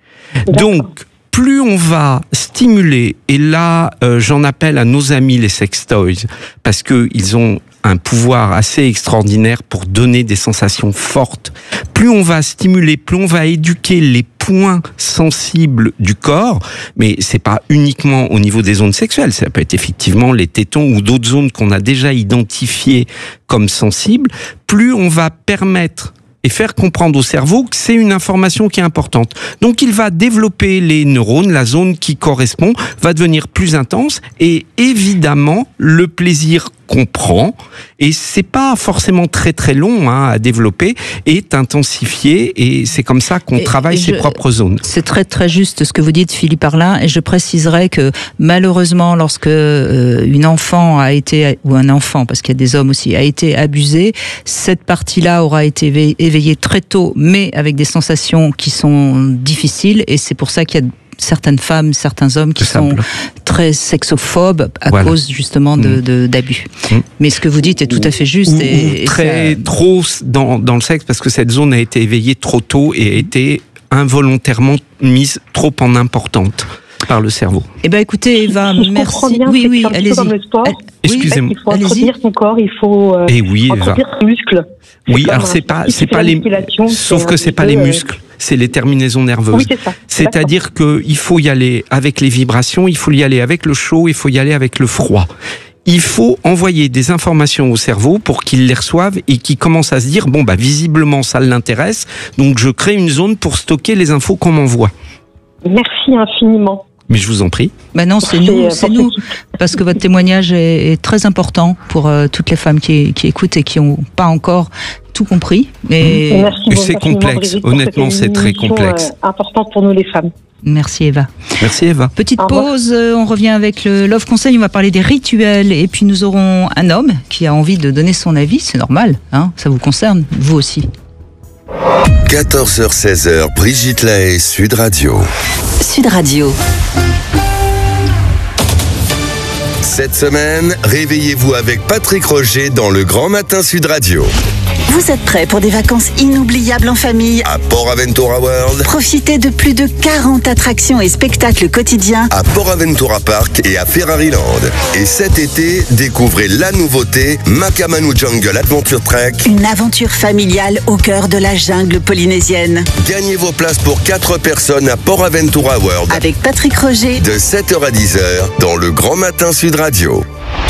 S18: Donc plus on va stimuler, et là euh, j'en appelle à nos amis les sextoys, parce que ils ont un pouvoir assez extraordinaire pour donner des sensations fortes. Plus on va stimuler, plus on va éduquer les points sensibles du corps, mais c'est pas uniquement au niveau des zones sexuelles, ça peut être effectivement les tétons ou d'autres zones qu'on a déjà identifiées comme sensibles, plus on va permettre et faire comprendre au cerveau que c'est une information qui est importante. Donc il va développer les neurones, la zone qui correspond va devenir plus intense, et évidemment le plaisir qu'on prend, et c'est pas forcément très très long hein, à développer, est intensifié, et c'est comme ça qu'on et, travaille et ses je, propres zones.
S17: C'est très très juste ce que vous dites, Philippe Arlin, et je préciserai que malheureusement lorsque euh, une enfant a été, ou un enfant, parce qu'il y a des hommes aussi, a été abusé, cette partie-là aura été éveillée très tôt, mais avec des sensations qui sont difficiles, et c'est pour ça qu'il y a certaines femmes, certains hommes qui sont très sexophobes à voilà. cause justement de, de, d'abus. Mmh. Mais ce que vous dites est tout à fait juste.
S18: Ou,
S17: et,
S18: ou très
S17: et ça...
S18: trop dans, dans le sexe, parce que cette zone a été éveillée trop tôt et a été involontairement mise trop en importante par le cerveau.
S17: Eh ben écoutez, Eva,
S1: je
S17: merci.
S1: Bien,
S17: oui, oui,
S1: allez-y. Comme le sport.
S17: Elle...
S18: Excusez-moi.
S1: Il faut entretenir son corps, il faut euh,
S18: et oui,
S1: entretenir ses muscles. C'est
S18: oui, alors c'est pas, c'est pas les, sauf que c'est pas les muscles. C'est les terminaisons nerveuses.
S1: Oui, c'est ça.
S18: C'est-à-dire qu'il faut y aller avec les vibrations, il faut y aller avec le chaud, il faut y aller avec le froid. Il faut envoyer des informations au cerveau pour qu'il les reçoive et qu'il commence à se dire, bon, bah, visiblement, ça l'intéresse, donc je crée une zone pour stocker les infos qu'on m'envoie.
S1: Merci infiniment.
S18: Mais je vous en prie.
S17: Ben non, c'est nous, c'est nous, parce que votre témoignage est, est très important pour euh, toutes les femmes qui, qui écoutent et qui n'ont pas encore tout compris. Mais
S1: merci
S18: c'est complexe. Honnêtement, c'est très complexe.
S1: Euh, important pour nous les femmes.
S17: Merci Eva.
S18: Merci Eva.
S17: Petite pause, euh, on revient avec le Love Conseil, on va parler des rituels et puis nous aurons un homme qui a envie de donner son avis, c'est normal, hein, ça vous concerne, vous aussi.
S4: quatorze heures seize heures, Brigitte Lahaie, Sud Radio.
S11: Sud Radio.
S4: Cette semaine, réveillez-vous avec Patrick Roger dans le Grand Matin Sud Radio.
S11: Vous êtes prêts pour des vacances inoubliables en famille?
S4: À Port Aventura World.
S11: Profitez de plus de quarante attractions et spectacles quotidiens.
S4: À Port Aventura Park et à Ferraryland. Et cet été, découvrez la nouveauté Makamanu Jungle Adventure Trek.
S11: Une aventure familiale au cœur de la jungle polynésienne.
S4: Gagnez vos places pour quatre personnes à Port Aventura World.
S11: Avec Patrick Roger.
S4: De sept heures à dix heures dans le Grand Matin Sud Radio.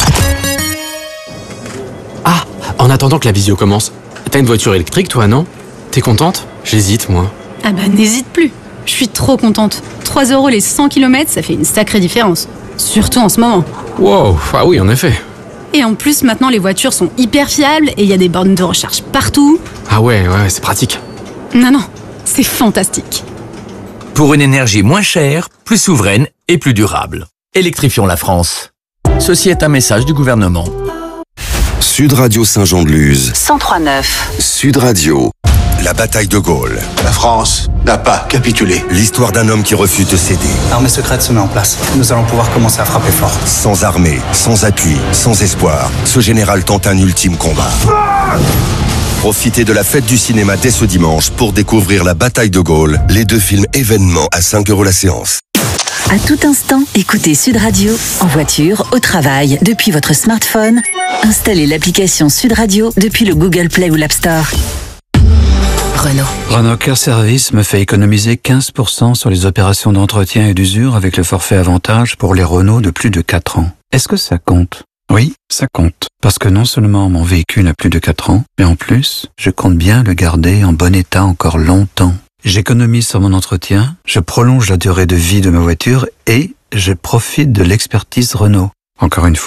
S2: Ah, en attendant que la visio commence, t'as une voiture électrique toi, non? T'es contente? J'hésite, moi.
S22: Ah bah n'hésite plus. Je suis trop contente. trois euros les cent kilomètres, ça fait une sacrée différence. Surtout en ce moment.
S2: Wow, ah oui, en effet.
S22: Et en plus, maintenant, les voitures sont hyper fiables et il y a des bornes de recharge partout.
S2: Ah ouais, ouais, c'est pratique.
S22: Non, non, c'est fantastique.
S9: Pour une énergie moins chère, plus souveraine et plus durable. Électrifions la France. Ceci est un message du gouvernement.
S4: Sud Radio Saint-Jean-de-Luz.
S11: cent trois neuf.
S4: Sud Radio. La bataille de Gaulle.
S23: La France n'a pas capitulé.
S4: L'histoire d'un homme qui refuse de céder.
S24: L'armée secrète se met en place. Nous allons pouvoir commencer à frapper fort.
S4: Sans armée, sans appui, sans espoir, ce général tente un ultime combat. Profitez de la fête du cinéma dès ce dimanche pour découvrir La bataille de Gaulle, les deux films événements à cinq euros la séance.
S11: À tout instant, écoutez Sud Radio, en voiture, au travail, depuis votre smartphone. Installez l'application Sud Radio depuis le Google Play ou l'App Store. Renault.
S25: Renault Care Service me fait économiser quinze pour cent sur les opérations d'entretien et d'usure avec le forfait avantage pour les Renault de plus de quatre ans. Est-ce que ça compte? Oui, ça compte. Parce que non seulement mon véhicule a plus de quatre ans, mais en plus, je compte bien le garder en bon état encore longtemps. J'économise sur mon entretien, je prolonge la durée de vie de ma voiture et je profite de l'expertise Renault. Encore une fois,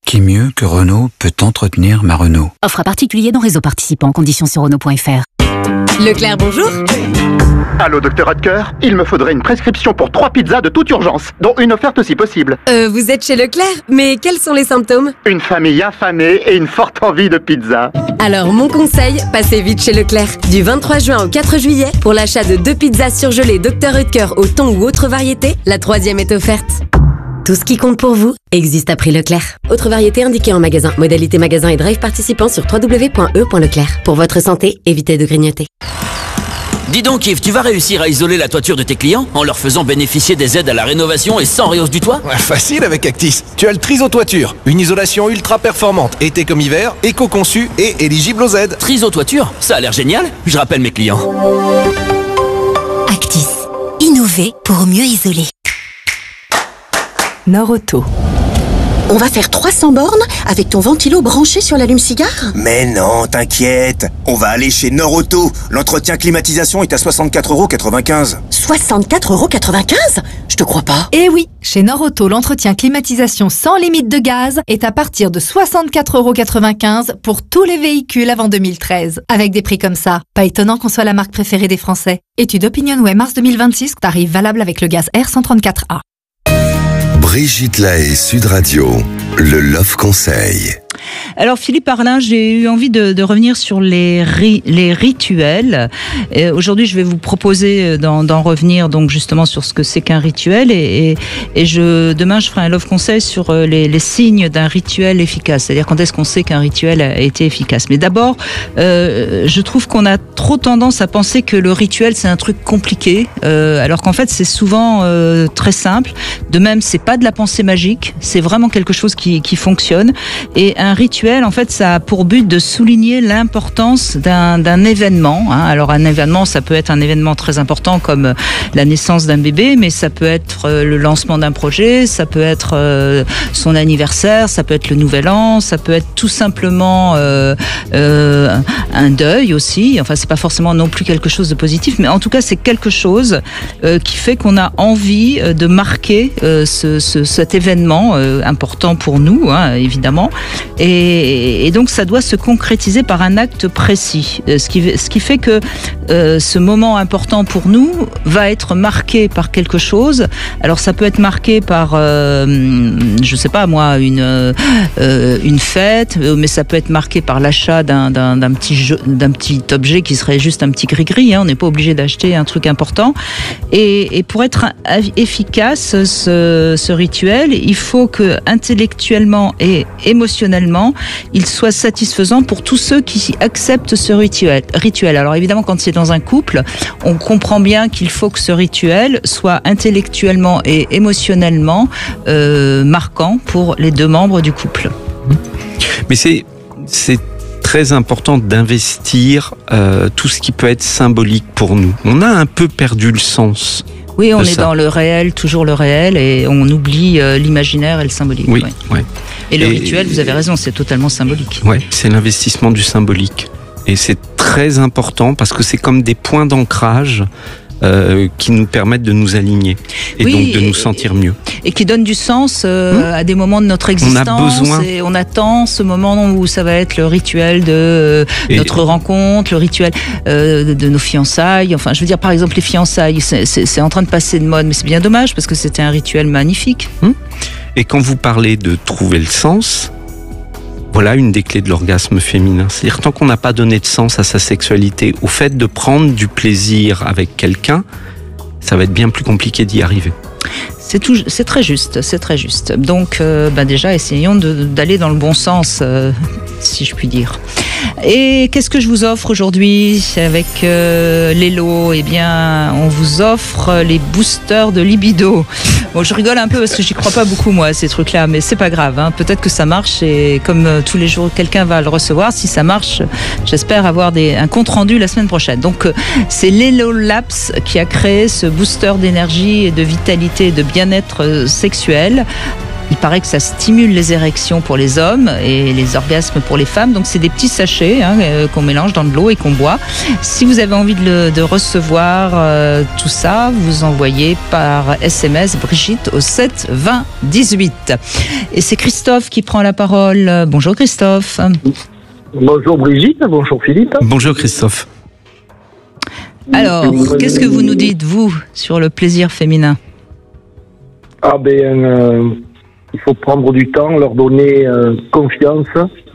S25: Qui mieux que Renault peut entretenir ma Renault?
S5: Offre à particulier dans réseau participant. Conditions sur Renault point F R.
S8: Leclerc, bonjour.
S12: Allô, docteur Hodker, il me faudrait une prescription pour trois pizzas de toute urgence, dont une offerte si possible.
S8: Euh, vous êtes chez Leclerc, mais quels sont les symptômes?
S12: Une famille affamée et une forte envie de pizza.
S8: Alors, mon conseil, passez vite chez Leclerc. Du vingt-trois juin au quatre juillet, pour l'achat de deux pizzas surgelées docteur Hodker au thon ou autre variété, la troisième est offerte. Tout ce qui compte pour vous existe à prix Leclerc. Autre variété indiquée en magasin. Modalité magasin et drive participant sur w w w point e point leclerc. Pour votre santé, évitez de grignoter.
S13: Dis donc Yves, tu vas réussir à isoler la toiture de tes clients en leur faisant bénéficier des aides à la rénovation et sans réhausse du toit?
S14: Ouais, facile avec Actis. Tu as le Triso Toiture, une isolation ultra performante, été comme hiver, éco-conçue et éligible aux aides.
S13: Triso Toiture, ça a l'air génial. Je rappelle mes clients.
S26: Actis, innover pour mieux isoler.
S27: Norauto.
S28: On va faire trois cents bornes avec ton ventilo branché sur l'allume-cigare?
S29: Mais non, t'inquiète. On va aller chez Norauto. L'entretien climatisation est à soixante-quatre euros quatre-vingt-quinze.
S28: soixante-quatre euros quatre-vingt-quinze? Je te crois pas.
S27: Eh oui, chez Norauto, l'entretien climatisation sans limite de gaz est à partir de soixante-quatre euros quatre-vingt-quinze pour tous les véhicules avant deux mille treize. Avec des prix comme ça, pas étonnant qu'on soit la marque préférée des Français. Étude OpinionWay mars deux mille vingt-six, tarif valable avec le gaz R cent trente-quatre A.
S4: Brigitte Lahaie, Sud Radio, le Love Conseil.
S17: Alors Philippe Arlin, j'ai eu envie de, de revenir sur les, ri, les rituels. Et aujourd'hui, je vais vous proposer d'en, d'en revenir donc justement sur ce que c'est qu'un rituel. Et, et, et je, demain, je ferai un love conseil sur les, les signes d'un rituel efficace. C'est-à-dire quand est-ce qu'on sait qu'un rituel a été efficace. Mais d'abord, euh, je trouve qu'on a trop tendance à penser que le rituel, c'est un truc compliqué, euh, alors qu'en fait, c'est souvent euh, très simple. De même, c'est pas de la pensée magique. C'est vraiment quelque chose qui, qui fonctionne. Et un rituel, en fait, ça a pour but de souligner l'importance d'un, d'un événement. Hein. Alors, un événement, ça peut être un événement très important comme la naissance d'un bébé, mais ça peut être le lancement d'un projet, ça peut être euh, son anniversaire, ça peut être le nouvel an, ça peut être tout simplement euh, euh, un deuil aussi. Enfin, c'est pas forcément non plus quelque chose de positif, mais en tout cas, c'est quelque chose euh, qui fait qu'on a envie de marquer euh, ce, ce, cet événement euh, important pour nous, hein, évidemment. Et, et donc ça doit se concrétiser par un acte précis, ce qui, ce qui fait que euh, ce moment important pour nous va être marqué par quelque chose. Alors ça peut être marqué par, euh, je sais pas moi, une euh, une fête, mais ça peut être marqué par l'achat d'un, d'un, d'un petit jeu, d'un petit objet qui serait juste un petit gris-gris. Hein, on n'est pas obligé d'acheter un truc important. Et, et pour être efficace, ce, ce rituel, il faut que intellectuellement et émotionnellement, il soit satisfaisant pour tous ceux qui acceptent ce rituel. rituel. Alors évidemment, quand c'est dans un couple, on comprend bien qu'il faut que ce rituel soit intellectuellement et émotionnellement euh, marquant pour les deux membres du couple.
S18: Mais c'est, c'est très important d'investir euh, tout ce qui peut être symbolique pour nous. On a un peu perdu le sens.
S17: Oui, on est
S18: ça.
S17: dans le réel, toujours le réel, et on oublie euh, l'imaginaire et le symbolique.
S18: Oui,
S17: ouais.
S18: ouais.
S17: Et le
S18: et,
S17: rituel, vous avez raison, c'est totalement symbolique.
S18: Oui, c'est l'investissement du symbolique. Et c'est très important parce que c'est comme des points d'ancrage euh, qui nous permettent de nous aligner et oui, donc de nous sentir mieux.
S17: Et qui donnent du sens euh, mmh. à des moments de notre existence.
S18: On a besoin.
S17: Et on attend ce moment où ça va être le rituel de euh, notre rencontre, le rituel euh, de, de nos fiançailles. Enfin, je veux dire, par exemple, les fiançailles, c'est, c'est, c'est en train de passer de mode, mais c'est bien dommage parce que c'était un rituel magnifique.
S18: Mmh. Et quand vous parlez de trouver le sens, voilà une des clés de l'orgasme féminin. C'est-à-dire, tant qu'on n'a pas donné de sens à sa sexualité, au fait de prendre du plaisir avec quelqu'un, ça va être bien plus compliqué d'y arriver.
S17: C'est, tout, c'est très juste, c'est très juste. Donc, euh, bah déjà, essayons de, d'aller dans le bon sens, euh, si je puis dire. Et qu'est-ce que je vous offre aujourd'hui avec euh, Lelo ? Eh bien, on vous offre les boosters de libido. Bon, je rigole un peu parce que j'y crois pas beaucoup, moi, à ces trucs-là, mais c'est pas grave. Hein. Peut-être que ça marche et comme euh, tous les jours, quelqu'un va le recevoir. Si ça marche, j'espère avoir des, un compte-rendu la semaine prochaine. Donc, euh, c'est Lelo Labs qui a créé ce booster d'énergie et de vitalité et de bien-être sexuel Il paraît que ça stimule les érections pour les hommes et les orgasmes pour les femmes. Donc c'est des petits sachets hein, euh, qu'on mélange dans de l'eau et qu'on boit. Si vous avez envie de, le, de recevoir euh, tout ça, vous envoyez par S M S Brigitte au sept vingt dix-huit. Et c'est Christophe qui prend la parole. Bonjour Christophe.
S3: Bonjour Brigitte, bonjour Philippe.
S18: Bonjour Christophe.
S17: Alors, qu'est-ce que vous nous dites, vous, sur le plaisir féminin ?
S3: Ah ben, euh, il faut prendre du temps, leur donner euh, confiance,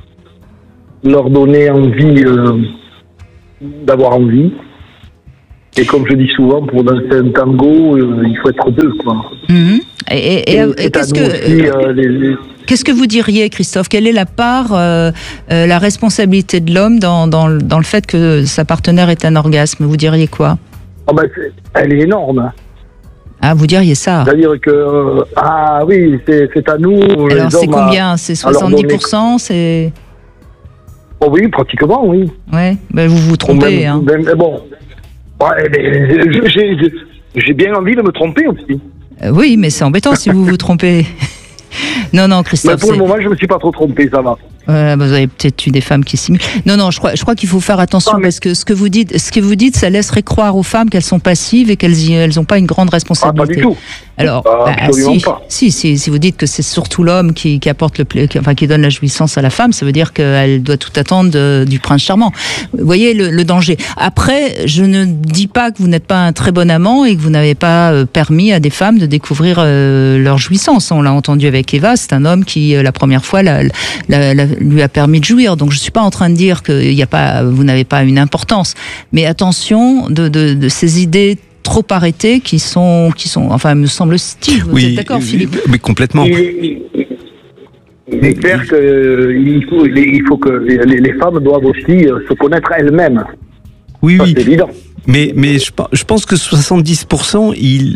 S3: leur donner envie euh, d'avoir envie. Et comme je dis souvent, pour danser un tango, euh, il faut être deux, quoi.
S17: Mmh. Et, et, et, et, et qu'est-ce que
S3: aussi, euh, les, les...
S17: qu'est-ce que vous diriez, Christophe ? Quelle est la part, euh, euh, la responsabilité de l'homme dans, dans, dans le fait que sa partenaire ait un orgasme ? Vous diriez quoi ?
S3: Oh ben, elle est énorme.
S17: Ah, vous diriez ça ?
S3: C'est-à-dire que euh, ah oui, c'est, c'est à nous.
S17: Alors
S3: les
S17: c'est
S3: hommes,
S17: combien ? C'est soixante-dix pour cent ? C'est
S3: oh oui, pratiquement, oui.
S17: Ouais, ben vous vous trompez.
S3: Même,
S17: hein.
S3: même, bon, ouais, mais j'ai, j'ai, j'ai bien envie de me tromper aussi.
S17: Euh, oui, mais c'est embêtant si vous vous trompez. Non, non, Christophe.
S3: Mais pour
S17: c'est...
S3: le moment, je ne me suis pas trop trompé, ça va.
S17: Euh, vous avez peut-être eu des femmes qui simulent. Non, non, je crois, je crois qu'il faut faire attention ah, mais... parce que ce que vous dites, ce que vous dites, ça laisserait croire aux femmes qu'elles sont passives et qu'elles y, elles n'ont pas une grande responsabilité.
S3: Ah, pas du tout.
S17: Alors,
S3: ah,
S17: bah,
S3: absolument
S17: si,
S3: pas.
S17: Si, si, si vous dites que c'est surtout l'homme qui, qui apporte le, qui, enfin, qui donne la jouissance à la femme, ça veut dire qu'elle doit tout attendre de, du prince charmant. Vous voyez le, le danger. Après, je ne dis pas que vous n'êtes pas un très bon amant et que vous n'avez pas permis à des femmes de découvrir euh, leur jouissance. On l'a entendu avec Eva, c'est un homme qui, la première fois, la, la, la, lui a permis de jouir. Donc, je suis pas en train de dire que il y a pas, vous n'avez pas une importance. Mais attention de, de, de ces idées trop arrêtées qui sont, qui sont, enfin, me semble-t-il. Vous
S18: oui,
S17: êtes d'accord, Philippe ?
S18: Mais complètement.
S3: Il, il est clair qu'il faut, il faut que les, les femmes doivent aussi se connaître elles-mêmes.
S18: Oui,
S3: ça,
S18: oui.
S3: C'est évident.
S18: Mais, mais je, je pense que soixante-dix pour cent, il...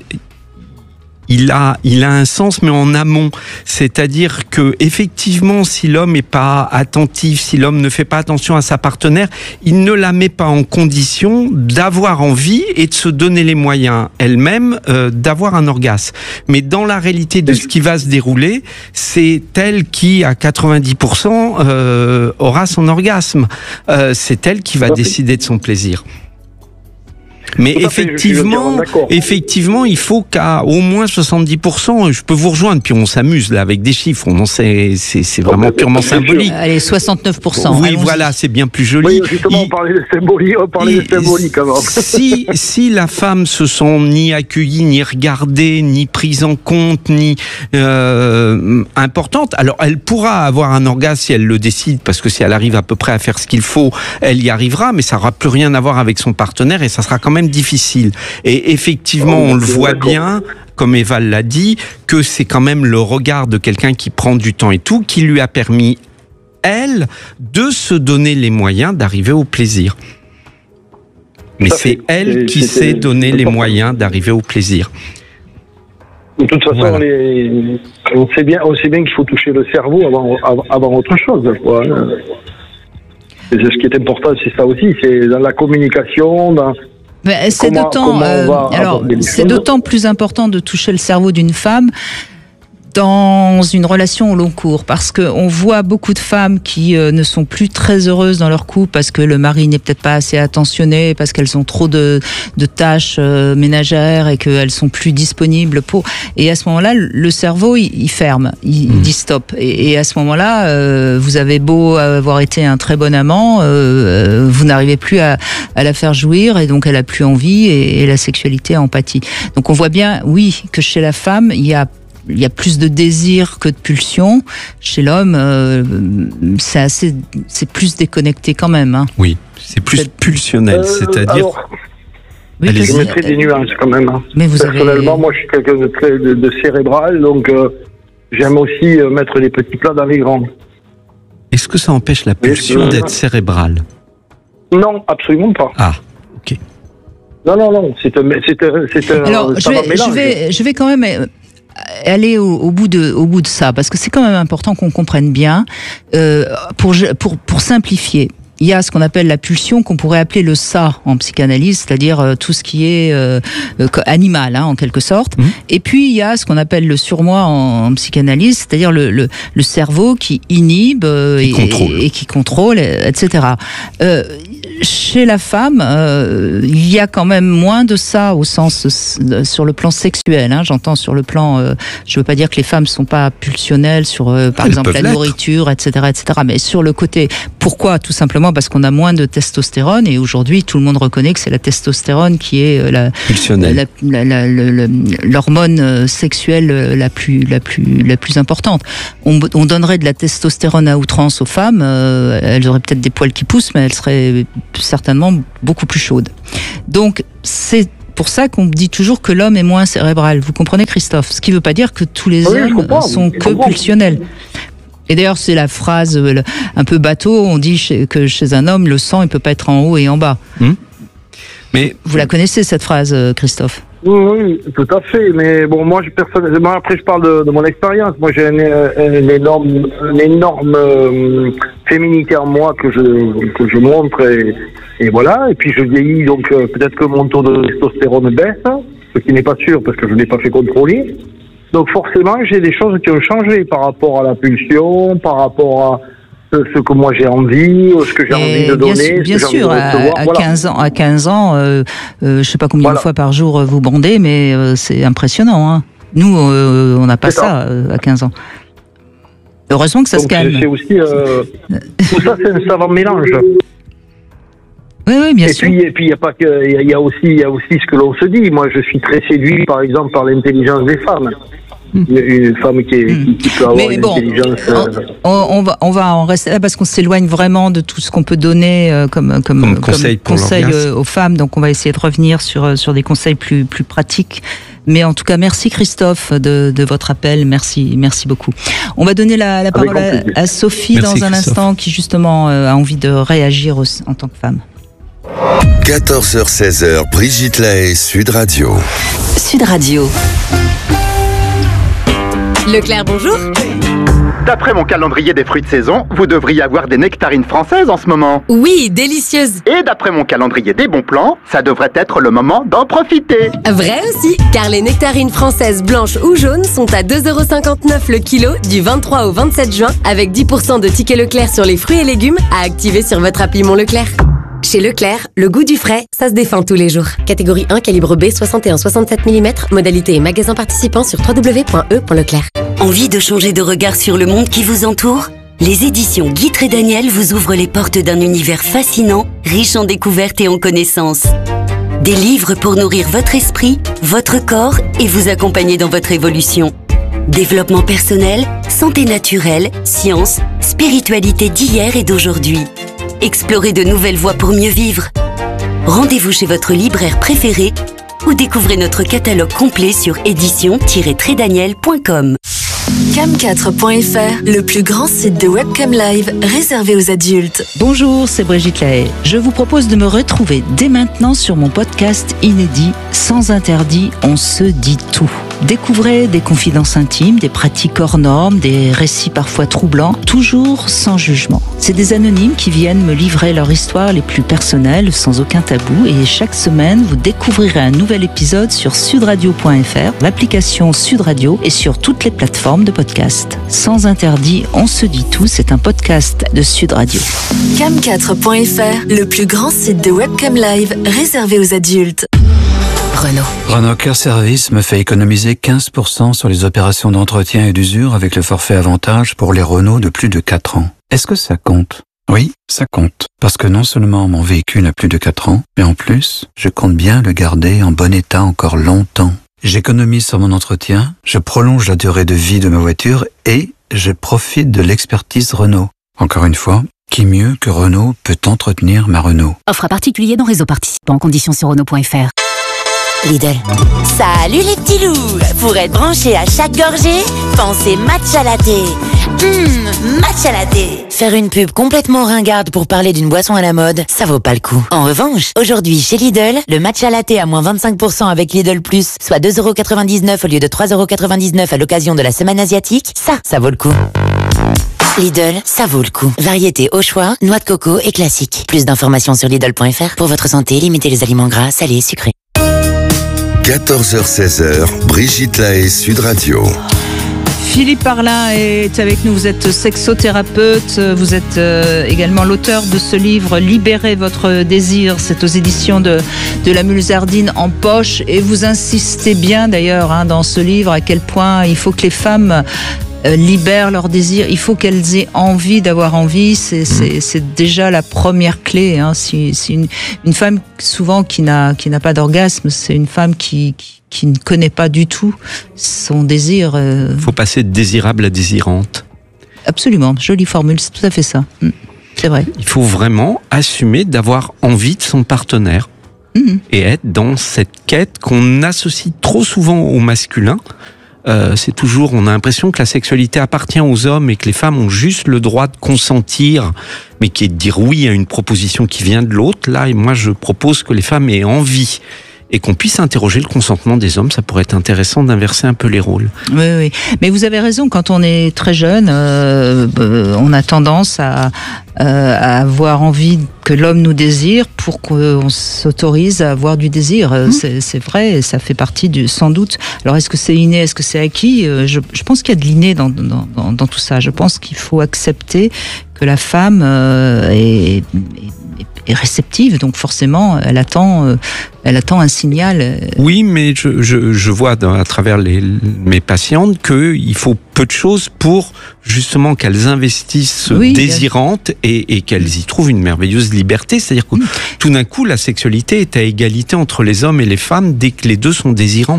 S18: Il a, il a un sens, mais en amont. C'est-à-dire que, effectivement, si l'homme n'est pas attentif, si l'homme ne fait pas attention à sa partenaire, il ne la met pas en condition d'avoir envie et de se donner les moyens elle-même euh, d'avoir un orgasme. Mais dans la réalité de ce qui va se dérouler, c'est elle qui, à quatre-vingt-dix pour cent, euh, aura son orgasme. Euh, c'est elle qui va décider de son plaisir. Mais effectivement, effectivement, il faut qu'à au moins soixante-dix pour cent, je peux vous rejoindre, puis on s'amuse là avec des chiffres, on en sait, c'est, c'est vraiment purement symbolique.
S17: Allez, soixante-neuf pour cent.
S18: Oui,
S17: allons-y.
S18: voilà, c'est bien plus joli.
S3: Oui, justement, on parlait de symbolique, on parlait de symbolique avant.
S18: Si, si la femme se sent ni accueillie, ni regardée, ni prise en compte, ni euh, importante, alors elle pourra avoir un orgasme si elle le décide, parce que si elle arrive à peu près à faire ce qu'il faut, elle y arrivera, mais ça n'aura plus rien à voir avec son partenaire et ça sera quand même difficile. Et effectivement, on le voit bien, comme Eva l'a dit, que c'est quand même le regard de quelqu'un qui prend du temps et tout, qui lui a permis, elle, de se donner les moyens d'arriver au plaisir. Mais c'est elle qui s'est donné les moyens d'arriver au plaisir.
S3: De toute façon, voilà. les... on sait bien, on sait bien qu'il faut toucher le cerveau avant, avant, avant autre chose, quoi. Et ce qui est important, c'est ça aussi, c'est dans la communication, dans...
S17: Mais c'est
S3: comment,
S17: d'autant,
S3: comment
S17: euh, alors, c'est d'autant plus important de toucher le cerveau d'une femme dans une relation au long cours, parce que on voit beaucoup de femmes qui euh, ne sont plus très heureuses dans leur couple parce que le mari n'est peut-être pas assez attentionné, parce qu'elles ont trop de, de tâches euh, ménagères et qu'elles sont plus disponibles pour. Et à ce moment-là, le cerveau il, il ferme, il, il dit stop. Et, et à ce moment-là, euh, vous avez beau avoir été un très bon amant, euh, vous n'arrivez plus à, à la faire jouir et donc elle a plus envie et, et la sexualité en pâtit. Donc on voit bien, oui, que chez la femme il y a Il y a plus de désir que de pulsion. Chez l'homme, euh, c'est assez, c'est plus déconnecté quand même. Hein.
S18: Oui, c'est plus c'est... pulsionnel, euh, c'est-à-dire. Alors,
S3: oui, je mettrai des nuances quand même. Hein.
S17: Mais vous
S3: Personnellement,
S17: avez...
S3: moi, je suis quelqu'un de très de, de cérébral, donc euh, j'aime aussi euh, mettre les petits plats dans les grands.
S18: Est-ce que ça empêche la pulsion euh, d'être cérébrale ?
S3: Non, absolument pas.
S18: Ah, ok.
S3: Non, non, non, c'est un, c'est un, c'est un.
S17: Alors, je vais, je vais, je vais quand même aller au, au bout de, au bout de ça, parce que c'est quand même important qu'on comprenne bien, euh, pour, pour, pour simplifier. il y a ce qu'on appelle la pulsion, qu'on pourrait appeler le ça en psychanalyse, c'est-à-dire euh, tout ce qui est euh, euh, animal, hein, en quelque sorte. Mmh. Et puis, il y a ce qu'on appelle le surmoi en, en psychanalyse, c'est-à-dire le, le, le cerveau qui inhibe euh, qui et, et, et qui contrôle, et cetera. Euh, chez la femme, euh, il y a quand même moins de ça au sens euh, sur le plan sexuel. Hein, j'entends sur le plan, euh, je veux pas dire que les femmes sont pas pulsionnelles sur, euh, par Elles exemple, la l'être. nourriture, et cetera, et cetera. Mais sur le côté, pourquoi ? Tout simplement parce qu'on a moins de testostérone et aujourd'hui tout le monde reconnaît que c'est la testostérone qui est la, la, la, la, la, la, l'hormone sexuelle la plus, la plus, la plus importante. On, on donnerait de la testostérone à outrance aux femmes, euh, elles auraient peut-être des poils qui poussent, mais elles seraient certainement beaucoup plus chaude. Donc, c'est pour ça qu'on dit toujours que l'homme est moins cérébral. Vous comprenez, Christophe ? Ce qui ne veut pas dire que tous les oui, hommes sont que pulsionnels. Et d'ailleurs, c'est la phrase un peu bateau, on dit que chez un homme, le sang, il ne peut pas être en haut et en bas. Mmh. Mais vous la connaissez, cette phrase, Christophe ?
S3: Oui, oui, tout à fait. Mais bon, moi, je, personnellement, après, je parle de, de mon expérience. Moi, j'ai une, une énorme, une énorme euh, féminité en moi que je, que je montre et, et voilà. Et puis, je vieillis, donc euh, peut-être que mon taux de testostérone baisse, ce qui n'est pas sûr parce que je ne l'ai pas fait contrôler. Donc, forcément, j'ai des choses qui ont changé par rapport à la pulsion, par rapport à ce que moi j'ai envie, ce que j'ai envie de
S17: bien
S3: donner.
S17: Sûr, bien
S3: ce que
S17: sûr,
S3: j'ai envie de
S17: à, à voilà. quinze ans, à quinze ans, euh, euh, je sais pas combien voilà. de fois par jour vous bandez, mais euh, c'est impressionnant. Hein. Nous, euh, on n'a pas c'est ça euh, à quinze ans. Heureusement que ça Donc, se calme.
S3: C'est aussi, euh, tout ça, c'est un savant mélange.
S17: Oui, oui, bien
S3: et
S17: sûr.
S3: Puis, et puis, il y a pas que, il y a aussi, il y a aussi ce que l'on se dit. Moi, je suis très séduit, par exemple, par l'intelligence des femmes. Une, une femme qui, est, qui, qui peut avoir Mais une bon, intelligence. Euh...
S17: On, on va, on va en rester là parce qu'on s'éloigne vraiment de tout ce qu'on peut donner euh, comme, comme, comme conseil, comme conseil euh, aux femmes. Donc, on va essayer de revenir sur, sur des conseils plus, plus pratiques. Mais en tout cas, merci Christophe de, de votre appel. Merci, merci beaucoup. On va donner la, la parole à, à Sophie merci, dans un instant qui justement euh, a envie de réagir aussi, en tant que femme.
S4: quatorze heures seize heures, Brigitte Lahaie, Sud Radio.
S11: Sud Radio.
S8: Leclerc, bonjour.
S12: D'après mon calendrier des fruits de saison, vous devriez avoir des nectarines françaises en ce moment.
S8: Oui, délicieuses.
S12: Et d'après mon calendrier des bons plans, ça devrait être le moment d'en profiter.
S8: Vrai aussi, car les nectarines françaises blanches ou jaunes sont à deux euros cinquante-neuf le kilo du vingt-trois au vingt-sept juin, avec dix pour cent de tickets Leclerc sur les fruits et légumes à activer sur votre appli Mon Leclerc. Chez Leclerc, le goût du frais, ça se défend tous les jours. Catégorie un, calibre B, soixante et un virgule soixante-sept millimètres. Modalité et magasin participant sur w w w point e point leclerc.
S11: Envie de changer de regard sur le monde qui vous entoure ? Les éditions Guy Trédaniel vous ouvrent les portes d'un univers fascinant, riche en découvertes et en connaissances. Des livres pour nourrir votre esprit, votre corps et vous accompagner dans votre évolution. Développement personnel, santé naturelle, science, spiritualité d'hier et d'aujourd'hui. Explorez de nouvelles voies pour mieux vivre. Rendez-vous chez votre libraire préféré ou découvrez notre catalogue complet sur édition tiret trédaniel point com.
S1: cam quatre point f r, le plus grand site de webcam live réservé aux adultes.
S17: Bonjour, c'est Brigitte Lahaie. Je vous propose de me retrouver dès maintenant sur mon podcast inédit Sans interdit, on se dit tout. Découvrez des confidences intimes, des pratiques hors normes, des récits parfois troublants, toujours sans jugement. C'est des anonymes qui viennent me livrer leur histoire les plus personnelles, sans aucun tabou, et chaque semaine, vous découvrirez un nouvel épisode sur sudradio point f r, l'application Sud Radio et sur toutes les plateformes de podcast. Sans interdit, on se dit tout, c'est un podcast de Sud Radio.
S1: cam quatre point f r, le plus grand site de webcam live réservé aux adultes.
S26: Renault.
S25: Renault Care Service me fait économiser quinze pour cent sur les opérations d'entretien et d'usure avec le forfait avantage pour les Renault de plus de quatre ans. Est-ce que ça compte ? Oui, ça compte. Parce que non seulement mon véhicule a plus de quatre ans, mais en plus, je compte bien le garder en bon état encore longtemps. J'économise sur mon entretien, je prolonge la durée de vie de ma voiture et je profite de l'expertise Renault. Encore une fois, qui mieux que Renault peut entretenir ma Renault ?
S5: Offre à particulier dans réseau participant, conditions sur Renault point f r.
S26: Lidl.
S6: Salut les petits loups. Pour être branché à chaque gorgée, pensez matcha latte. Hum, matcha latte.
S26: Faire une pub complètement ringarde pour parler d'une boisson à la mode, ça vaut pas le coup. En revanche, aujourd'hui chez Lidl, le matcha latte à moins vingt-cinq pour cent avec Lidl Plus, soit deux euros quatre-vingt-dix-neuf au lieu de trois euros quatre-vingt-dix-neuf à l'occasion de la semaine asiatique, ça, ça vaut le coup. Lidl, ça vaut le coup. Variété au choix, noix de coco et classique. Plus d'informations sur Lidl point F R. Pour votre santé, limitez les aliments gras, salés et sucrés.
S4: quatorze heures seize, Brigitte Lahaie, Sud Radio.
S17: Philippe Parlin est avec nous, vous êtes sexothérapeute, vous êtes également l'auteur de ce livre « Libérez votre désir », c'est aux éditions de, de la Musardine en poche, et vous insistez bien d'ailleurs hein, dans ce livre à quel point il faut que les femmes libèrent leur désir, il faut qu'elles aient envie d'avoir envie, c'est, c'est, c'est déjà la première clé. Hein. Si, si une, une femme souvent qui n'a, qui n'a pas d'orgasme, c'est une femme qui, qui, qui ne connaît pas du tout son désir. Il euh...
S18: faut passer de désirable à désirante.
S17: Absolument, jolie formule, c'est tout à fait ça. C'est vrai.
S18: Il faut vraiment assumer d'avoir envie de son partenaire mmh. et être dans cette quête qu'on associe trop souvent au masculin. Euh, c'est toujours, on a l'impression que la sexualité appartient aux hommes et que les femmes ont juste le droit de consentir, mais qui est de dire oui à une proposition qui vient de l'autre. Là, et moi, je propose que les femmes aient envie et qu'on puisse interroger le consentement des hommes. Ça pourrait être intéressant d'inverser un peu les rôles.
S17: Oui, oui. Mais vous avez raison, quand on est très jeune, euh, on a tendance à, euh, à avoir envie que l'homme nous désire pour qu'on s'autorise à avoir du désir. Mmh. C'est, c'est vrai, ça fait partie du, sans doute. Alors, est-ce que c'est inné, est-ce que c'est acquis ? je, je pense qu'il y a de l'inné dans, dans, dans, dans tout ça. Je pense qu'il faut accepter que la femme euh, est, est est réceptive, donc forcément, elle attend, euh, elle attend un signal. Euh...
S18: Oui, mais je, je, je vois dans, à travers les, mes patientes qu'il faut peu de choses pour justement qu'elles investissent oui, désirantes et, et qu'elles y trouvent une merveilleuse liberté. C'est-à-dire que mmh. tout d'un coup, la sexualité est à égalité entre les hommes et les femmes dès que les deux sont désirants.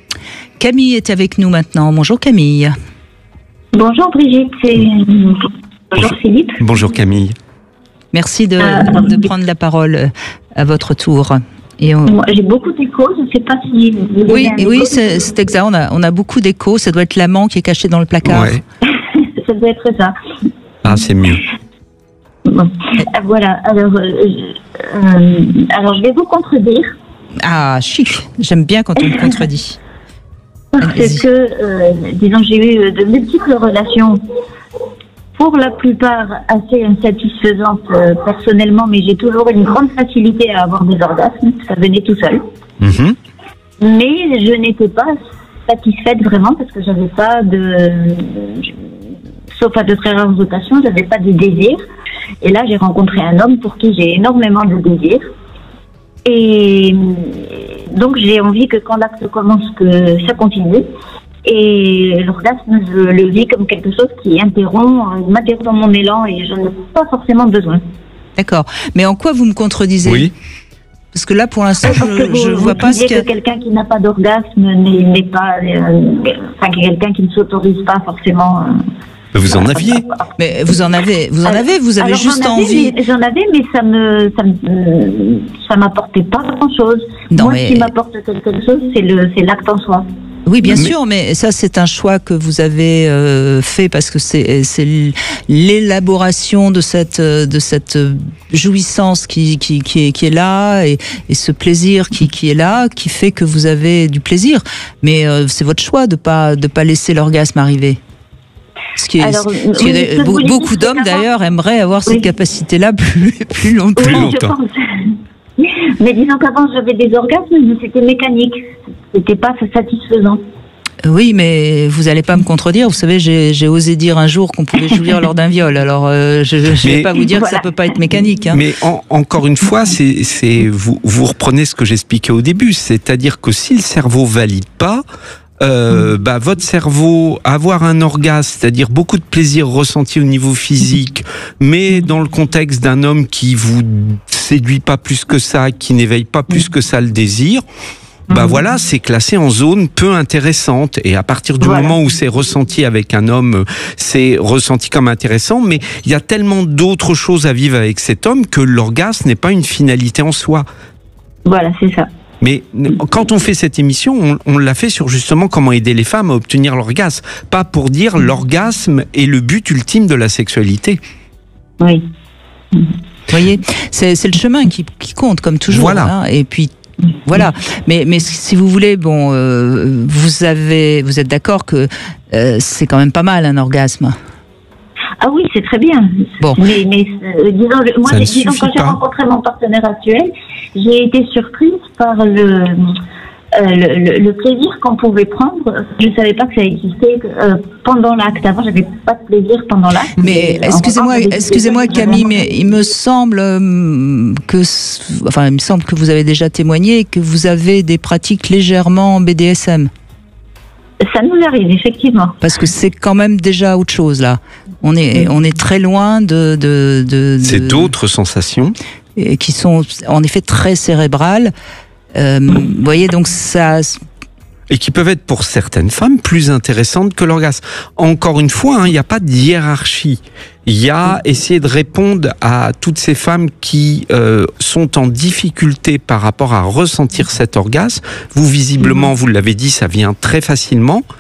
S17: Camille est avec nous maintenant. Bonjour Camille.
S2: Bonjour Brigitte, c'est... Bonjour, Bonjour Philippe.
S18: Bonjour Camille.
S17: Merci de, euh, de prendre la parole à votre tour.
S2: Et on... J'ai beaucoup d'échos, je ne sais pas si... Vous
S17: oui, oui c'est, c'est exact, on a, on a beaucoup d'échos, ça doit être l'amant qui est caché dans le placard.
S2: Ouais. Ça doit être ça.
S18: Ah, c'est mieux.
S2: Bon. Voilà, alors, euh, euh, alors je vais vous contredire.
S17: Ah, chic, j'aime bien quand on me contredit.
S2: Parce Allez-y. que, euh, disons, j'ai eu de multiples relations, pour la plupart assez insatisfaisantes euh, personnellement, mais j'ai toujours une grande facilité à avoir des orgasmes, ça venait tout seul. Mmh. Mais je n'étais pas satisfaite vraiment parce que j'avais pas de, sauf à de très rares occasions, j'avais pas de désir. Et là, j'ai rencontré un homme pour qui j'ai énormément de désir. Et donc, j'ai envie que quand l'acte commence, que ça continue. Et l'orgasme, je le vis comme quelque chose qui interrompt, m'interrompt dans mon élan et je n'en ai pas forcément besoin.
S17: D'accord. Mais en quoi vous me contredisez ?
S18: Oui.
S17: Parce que là, pour l'instant, je ne vois pas ce
S2: que... que quelqu'un qui n'a pas d'orgasme n'est, n'est pas... Euh, enfin, quelqu'un qui ne s'autorise pas forcément... Euh,
S18: vous en aviez.
S17: Mais vous en avez, vous en avez, vous avez
S2: Alors,
S17: juste
S2: j'en avais,
S17: envie.
S2: Mais, j'en avais, mais ça me, ça me, ça m'apportait pas grand-chose.
S17: Non,
S2: Moi,
S17: mais...
S2: ce qui m'apporte quelque chose, c'est le, c'est l'acte en soi.
S17: Oui, bien mais... sûr, mais ça, c'est un choix que vous avez euh, fait parce que c'est, c'est l'élaboration de cette, de cette jouissance qui, qui, qui, est, qui est là et, et ce plaisir qui, qui est là, qui fait que vous avez du plaisir. Mais euh, c'est votre choix de pas, de pas laisser l'orgasme arriver. Ce qui est,
S2: Alors,
S17: ce qui est,
S2: oui,
S17: beaucoup, beaucoup d'hommes d'ailleurs aimeraient avoir cette oui. capacité-là plus, plus longtemps.
S2: Oui,
S17: plus longtemps.
S2: Je pense. Mais disons qu'avant j'avais des orgasmes, mais c'était mécanique. C'était pas satisfaisant.
S17: Oui, mais vous n'allez pas me contredire. Vous savez, j'ai, j'ai osé dire un jour qu'on pouvait jouir lors d'un viol. Alors, euh, je ne vais pas vous dire voilà. que ça peut pas être mécanique. Hein.
S18: Mais en, encore une fois, c'est, c'est vous, vous reprenez ce que j'expliquais au début, c'est-à-dire que si le cerveau valide pas, Euh, bah, votre cerveau, avoir un orgasme, c'est-à-dire beaucoup de plaisir ressenti au niveau physique, mais dans le contexte d'un homme qui vous séduit pas plus que ça, qui n'éveille pas plus que ça le désir, bah voilà, c'est classé en zone peu intéressante. Et à partir du voilà. moment où c'est ressenti avec un homme, c'est ressenti comme intéressant, mais il y a tellement d'autres choses à vivre avec cet homme que l'orgasme n'est pas une finalité en soi.
S2: Voilà, c'est ça.
S18: Mais quand on fait cette émission, on, on l'a fait sur justement comment aider les femmes à obtenir l'orgasme, pas pour dire l'orgasme est le but ultime de la sexualité.
S2: Oui.
S17: Vous voyez, c'est, c'est le chemin qui, qui compte, comme toujours.
S18: Voilà.
S17: Hein, et puis, voilà. Mais, mais si vous voulez, bon, euh, vous avez, vous êtes d'accord que euh, c'est quand même pas mal un orgasme.
S2: Ah oui, c'est très bien.
S17: Bon.
S2: Mais, mais euh, disons, moi,
S18: Ça ne
S2: disons, quand
S18: suffit
S2: j'ai
S18: pas.
S2: rencontré mon partenaire actuel, j'ai été surprise par le, euh, le, le, le plaisir qu'on pouvait prendre. Je ne savais pas que ça existait euh, pendant l'acte. Avant, j'avais pas de plaisir pendant l'acte.
S17: Mais
S2: Et,
S17: excusez-moi,
S2: en revanche,
S17: excusez-moi
S2: j'avais
S17: Camille,
S2: vraiment-
S17: mais il me semble euh, que, enfin, il me semble que vous avez déjà témoigné que vous avez des pratiques légèrement B D S M.
S2: Ça nous arrive, effectivement.
S17: Parce que c'est quand même déjà autre chose là. On est, on est très loin de. de, de, de
S18: C'est d'autres sensations.
S17: et qui sont en effet très cérébrales. Euh, vous voyez, donc ça.
S18: Et qui peuvent être pour certaines femmes plus intéressantes que l'orgasme. Encore une fois, hein, il n'y a pas de hiérarchie. Il y a essayer de répondre à toutes ces femmes qui euh, sont en difficulté par rapport à ressentir cet orgasme. Vous, visiblement, vous l'avez dit, ça vient très facilement.